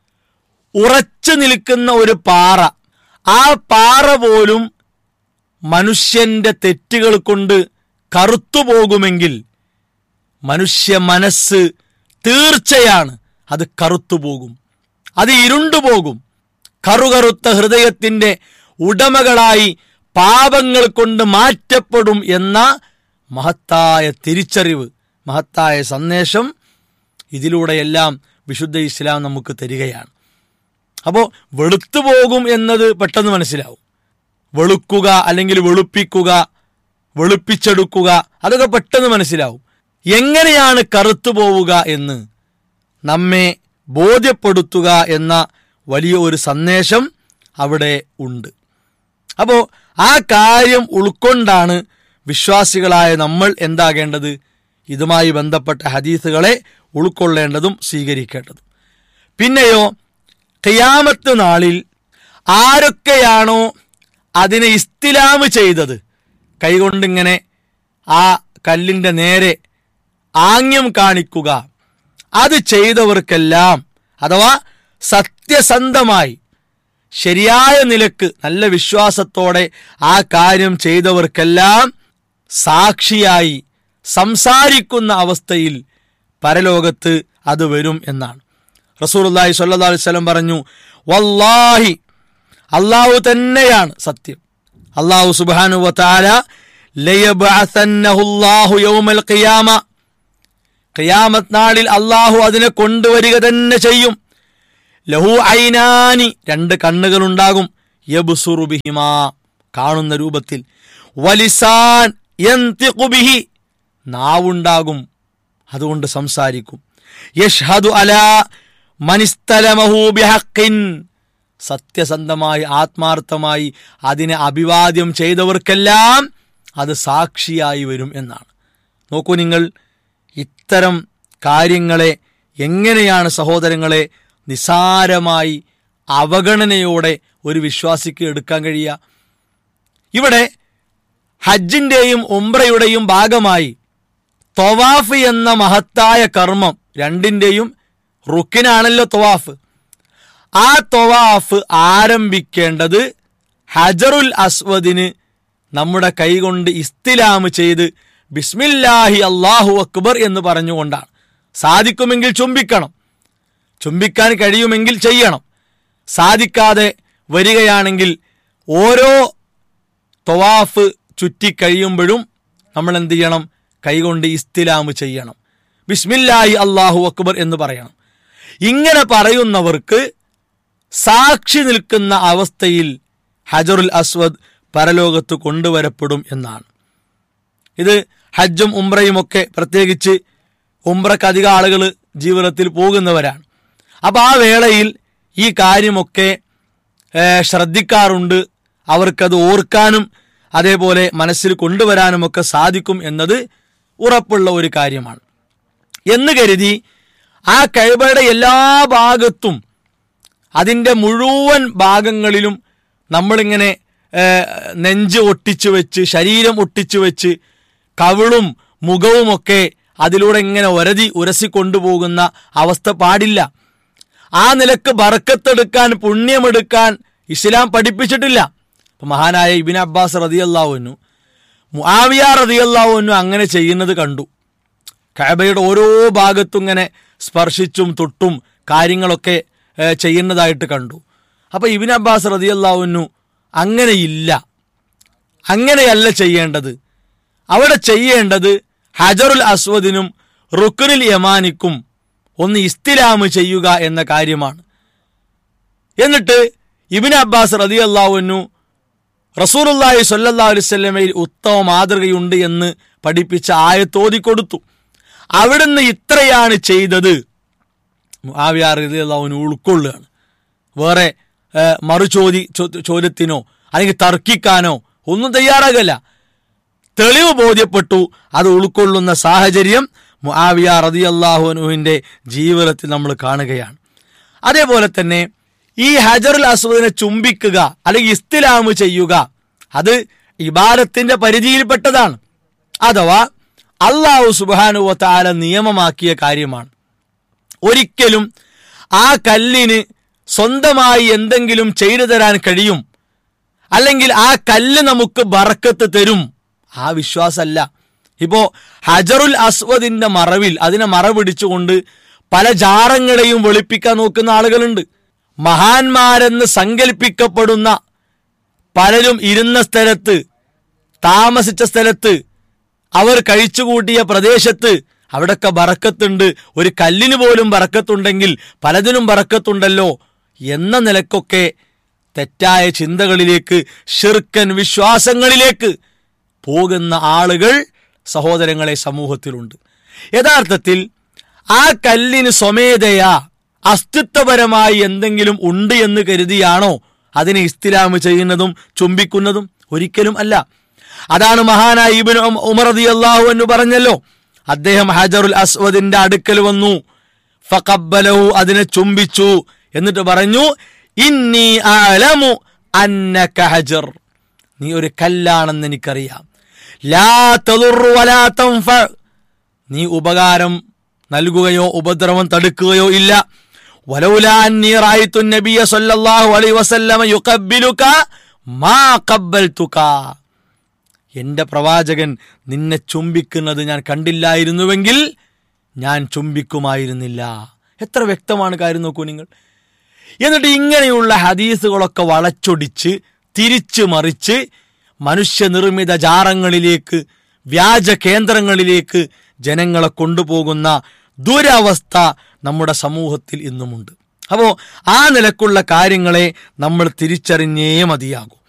ഉറച്ചു നിൽക്കുന്ന ഒരു പാറ, ആ പാറ പോലും മനുഷ്യന്റെ തെറ്റുകൾ കൊണ്ട് കറുത്തുപോകുമെങ്കിൽ മനുഷ്യ മനസ്സ് തീർച്ചയാണ് അത് കറുത്തുപോകും, അത് ഇരുണ്ടുപോകും. കറുകറുത്ത ഹൃദയത്തിൻ്റെ ഉടമകളായി പാപങ്ങൾ കൊണ്ട് മാറ്റപ്പെടും എന്ന മഹത്തായ തിരിച്ചറിവ്, മഹത്തായ സന്ദേശം ഇതിലൂടെയെല്ലാം വിശുദ്ധ ഇസ്ലാം നമുക്ക് തരികയാണ്. അപ്പോൾ വെളുത്തു പോകും എന്നത് പെട്ടെന്ന് മനസ്സിലാവും. വെളുക്കുക അല്ലെങ്കിൽ വെളുപ്പിക്കുക, വെളുപ്പിച്ചെടുക്കുക, അതൊക്കെ പെട്ടെന്ന് മനസ്സിലാവും. എങ്ങനെയാണ് കറുത്തു പോവുക എന്ന് നമ്മെ ബോധ്യപ്പെടുത്തുക എന്ന വലിയ ഒരു സന്ദേശം അവിടെ ഉണ്ട്. അപ്പോൾ ആ കാര്യം ഉൾക്കൊണ്ടാണ് വിശ്വാസികളായ നമ്മൾ എന്താകേണ്ടത്? ഇതുമായി ബന്ധപ്പെട്ട ഹദീസുകളെ ഉൾക്കൊള്ളേണ്ടതും സ്വീകരിക്കേണ്ടതും. പിന്നെയോ ഖിയാമത്ത് നാളിൽ ആരൊക്കെയാണോ അതിനെ ഇസ്തിലാമ് ചെയ്തത്, കൈകൊണ്ടിങ്ങനെ ആ കല്ലിൻ്റെ നേരെ ആംഗ്യം കാണിക്കുക, അത് ചെയ്തവർക്കെല്ലാം, അഥവാ സത്യസന്ധമായി ശരിയായ നിലക്ക് നല്ല വിശ്വാസത്തോടെ ആ കാര്യം ചെയ്തവർക്കെല്ലാം സാക്ഷിയായി സംസാരിക്കുന്ന അവസ്ഥയിൽ പരലോകത്ത് അത് വരും എന്നാണ്. റസൂലുള്ളാഹി സ്വല്ലല്ലാഹു അലൈഹി വസല്ലം പറഞ്ഞു, വല്ലാഹി, അള്ളാഹു തന്നെയാണ് സത്യം, അല്ലാഹു സുബ്ഹാനഹു വ തആല ലയബഅസന്നഹുല്ലാഹു യൗമൽ ഖിയാമ, ഖിയാമത്ത് നാളിൽ അല്ലാഹു അതിനെ കൊണ്ടുവരിക തന്നെ ചെയ്യും. ലഹു ഐനാനി, 2 കണ്ണുകളുണ്ടാകും. യബ്സുറു ബിഹിമാ, കാണുന്ന രൂപത്തിൽ. വലിസാൻ യൻതിഖു ബിഹി, നാവുണ്ടാകും, അതുകൊണ്ട് സംസാരിക്കും. യഷ്ഹദു അലാ മനിസ്തലമഹു ബിഹഖിൻ, സത്യസന്ധമായി ആത്മാർത്ഥമായി അതിനെ അഭിവാദ്യം ചെയ്തവർക്കെല്ലാം അത് സാക്ഷിയായി വരും എന്നാണ്. നോക്കൂ നിങ്ങൾ, ഇത്തരം കാര്യങ്ങളെ എങ്ങനെയാണ് സഹോദരങ്ങളെ നിസാരമായി അവഗണനയോടെ ഒരു വിശ്വാസിക്ക് എടുക്കാൻ കഴിയുക? ഇവിടെ ഹജ്ജിൻ്റെയും ഉംറയുടെയും ഭാഗമായി ത്വവാഫ് എന്ന മഹത്തായ കർമ്മം, 2ൻ്റെയും റുക്കിനാണല്ലോ ത്വവാഫ്. ആ ത്വവാഫ് ആരംഭിക്കേണ്ടത് ഹജറുൽ അസ്വദിന് നമ്മുടെ കൈകൊണ്ട് ഇസ്തിലാം ചെയ്ത് ബിസ്മില്ലാഹി അല്ലാഹു അക്ബർ എന്ന് പറഞ്ഞുകൊണ്ടാണ്. സാധിക്കുമെങ്കിൽ ചുംബിക്കണം, ചുംബിക്കാൻ കഴിയുമെങ്കിൽ ചെയ്യണം. സാധിക്കാതെ വരികയാണെങ്കിൽ ഓരോ ത്വവാഫ് ചുറ്റിക്കഴിയുമ്പോഴും നമ്മൾ എന്ത് ചെയ്യണം? കൈകൊണ്ട് ഇസ്തിലാം ചെയ്യണം, ബിസ്മില്ലാഹി അല്ലാഹു അക്ബർ എന്ന് പറയണം. ഇങ്ങനെ പറയുന്നവർക്ക് സാക്ഷി നിൽക്കുന്ന അവസ്ഥയിൽ ഹജറുൽ അസ്വദ് പരലോകത്ത് കൊണ്ടുവരപ്പെടും എന്നാണ്. ഇത് ഹജ്ജും ഉംറയുമൊക്കെ, പ്രത്യേകിച്ച് ഉംറക്ക് അധികം ആളുകൾ ജീവിതത്തിൽ പോകുന്നവരാണ്. അപ്പോൾ ആ വേളയിൽ ഈ കാര്യമൊക്കെ ശ്രദ്ധിക്കാറുണ്ട്. അവർക്കത് ഓർക്കാനും അതേപോലെ മനസ്സിൽ കൊണ്ടുവരാനുമൊക്കെ സാധിക്കും എന്നത് ഉറപ്പുള്ള ഒരു കാര്യമാണ് എന്ന് കരുതി ആ കഅബയുടെ എല്ലാ ഭാഗത്തും, അതിൻ്റെ മുഴുവൻ ഭാഗങ്ങളിലും നമ്മളിങ്ങനെ നെഞ്ച് ഒട്ടിച്ചു വെച്ച്, ശരീരം ഒട്ടിച്ചു വെച്ച്, കവിളും മുഖവുമൊക്കെ അതിലൂടെ ഇങ്ങനെ ഉരസി കൊണ്ടുപോകുന്ന അവസ്ഥ പാടില്ല. ആ നിലക്ക് ബർക്കത്തെടുക്കാൻ, പുണ്യമെടുക്കാൻ ഇസ്ലാം പഠിപ്പിച്ചിട്ടില്ല. മഹാനായ ഇബ്നു അബ്ബാസ് റളിയല്ലാഹു അൻഹു, മുആവിയ റളിയല്ലാഹു അൻഹു അങ്ങനെ ചെയ്യുന്നത് കണ്ടു. കഅബയുടെ ഓരോ ഭാഗത്തും ഇങ്ങനെ സ്പർശിച്ചും തൊട്ടും കാര്യങ്ങളൊക്കെ ചെയ്യുന്നതായിട്ട് കണ്ടു. അപ്പോൾ ഇബ്നു അബ്ബാസ് റളിയല്ലാഹു അൻഹു അങ്ങനെയില്ല, അങ്ങനെയല്ല ചെയ്യേണ്ടത്. അവിടെ ചെയ്യേണ്ടത് ഹജറുൽ അസ്വദിനും റുക്നുൽ യമാനിക്കും ഒന്ന് ഇസ്തിലാം ചെയ്യുക എന്ന കാര്യമാണ്. എന്നിട്ട് ഇബ്നു അബ്ബാസ് റളിയല്ലാഹു അൻഹു റസൂലുള്ളാഹി സ്വല്ലല്ലാഹു അലൈഹി വസല്ലമയിൽ ഉത്തമ മാതൃകയുണ്ട് എന്ന് പഠിപ്പിച്ച ആയത്ത് ഓതിക്കൊടുത്തു. അവിടുന്ന് ഇത്രയാണ് ചെയ്തത്. മുആവിയ റളിയല്ലാഹു അൻഹു ഉൾക്കൊള്ളുകയാണ്. വേറെ ചോദ്യത്തിനോ അല്ലെങ്കിൽ തർക്കിക്കാനോ ഒന്നും തയ്യാറാകല്ല. തെളിവ് ബോധ്യപ്പെട്ടു, അത് ഉൾക്കൊള്ളുന്ന സാഹചര്യം മുആവിയ റളിയല്ലാഹു അൻഹുവിൻ്റെ ജീവിതത്തിൽ നമ്മൾ കാണുകയാണ്. അതേപോലെ തന്നെ ഈ ഹജറുൽ അസ്വദിനെ ചുംബിക്കുക അല്ലെങ്കിൽ ഇസ്തിലാം ചെയ്യുക, അത് ഇബാദത്തിന്റെ പരിധിയിൽപ്പെട്ടതാണ്. അഥവാ അല്ലാഹു സുബ്ഹാനഹു വ തആല നിയമമാക്കിയ കാര്യമാണ്. ഒരിക്കലും ആ കല്ലിന് സ്വന്തമായി എന്തെങ്കിലും ചെയ്തു തരാൻ കഴിയും, അല്ലെങ്കിൽ ആ കല്ല് നമുക്ക് ബർക്കത്ത് തരും, ആ വിശ്വാസമല്ല. ഇപ്പോൾ ഹജറുൽ അസ്വദിന്റെ മറവിൽ, അതിനെ മറപിടിച്ചുകൊണ്ട് പല ജാറങ്ങളെയും വെളുപ്പിക്കാൻ നോക്കുന്ന ആളുകളുണ്ട്. മഹാന്മാരെന്ന് സങ്കല്പിക്കപ്പെടുന്ന പലരും ഇരുന്ന സ്ഥലത്ത്, താമസിച്ച സ്ഥലത്ത്, അവർ കഴിച്ചുകൂട്ടിയ പ്രദേശത്ത് അവിടൊക്കെ ബറക്കത്തുണ്ട്, ഒരു കല്ലിന് പോലും ബറക്കത്തുണ്ടെങ്കിൽ പലതിനും ബറക്കത്തുണ്ടല്ലോ എന്ന നിലക്കൊക്കെ തെറ്റായ ചിന്തകളിലേക്ക്, ശിർക്കൻ വിശ്വാസങ്ങളിലേക്ക് പോകുന്ന ആളുകൾ സഹോദരങ്ങളെ സമൂഹത്തിലുണ്ട്. യഥാർത്ഥത്തിൽ ആ കല്ലിന് സ്വമേധയാ അസ്തിത്വപരമായി എന്തെങ്കിലും ഉണ്ട് എന്ന് കരുതിയാണോ അതിനെ ഇസ്തിലാം ചെയ്യുന്നതും ചുംബിക്കുന്നതും? ഒരിക്കലും അല്ല. അതാണ് മഹാനായ ഇബ്നു ഉമർ റളിയല്ലാഹു അൻഹു പറഞ്ഞല്ലോ, അദ്ദേഹം ഹജറുൽ അസ്വദിന്റെ അടുക്കൽ വന്നു, ഫഖബ്ബലഹു, അതിനെ ചുംബിച്ചു, എന്നിട്ട് പറഞ്ഞു, ഇന്നി അഅലമു അന്നക ഹജർ, നീ ഒരു കല്ലാണെന്ന് എനിക്കറിയാം. ലാ തദുറു വലാ തൻഫ, നീ ഉപകാരം നൽകുകയോ ഉപദ്രവം തടുക്കുകയോ ഇല്ല. വലൗലാ അന്നി റഅയ്തു നബിയ സല്ലല്ലാഹു അലൈഹി വസല്ലമ യുഖബ്ബിലുക മാ ഖബ്ബൽതുക, എന്റെ പ്രവാചകൻ നിന്നെ ചുംബിക്കുന്നത് ഞാൻ കണ്ടില്ലായിരുന്നുവെങ്കിൽ ഞാൻ ചുംബിക്കുമായിരുന്നില്ല. എത്ര വ്യക്തമാണ് കാര്യം, നോക്കൂ നിങ്ങൾ. എന്നിട്ട് ഇങ്ങനെയുള്ള ഹദീസുകളൊക്കെ വളച്ചൊടിച്ച് തിരിച്ചു മറിച്ച് മനുഷ്യനിർമ്മിത ജാറങ്ങളിലേക്ക്, വ്യാജ കേന്ദ്രങ്ങളിലേക്ക് ജനങ്ങളെ കൊണ്ടുപോകുന്ന ദുരവസ്ഥ നമ്മുടെ സമൂഹത്തിൽ ഇന്നുമുണ്ട്. അപ്പോൾ ആ നിലക്കുള്ള കാര്യങ്ങളെ നമ്മൾ തിരിച്ചറിഞ്ഞേ മതിയാകും.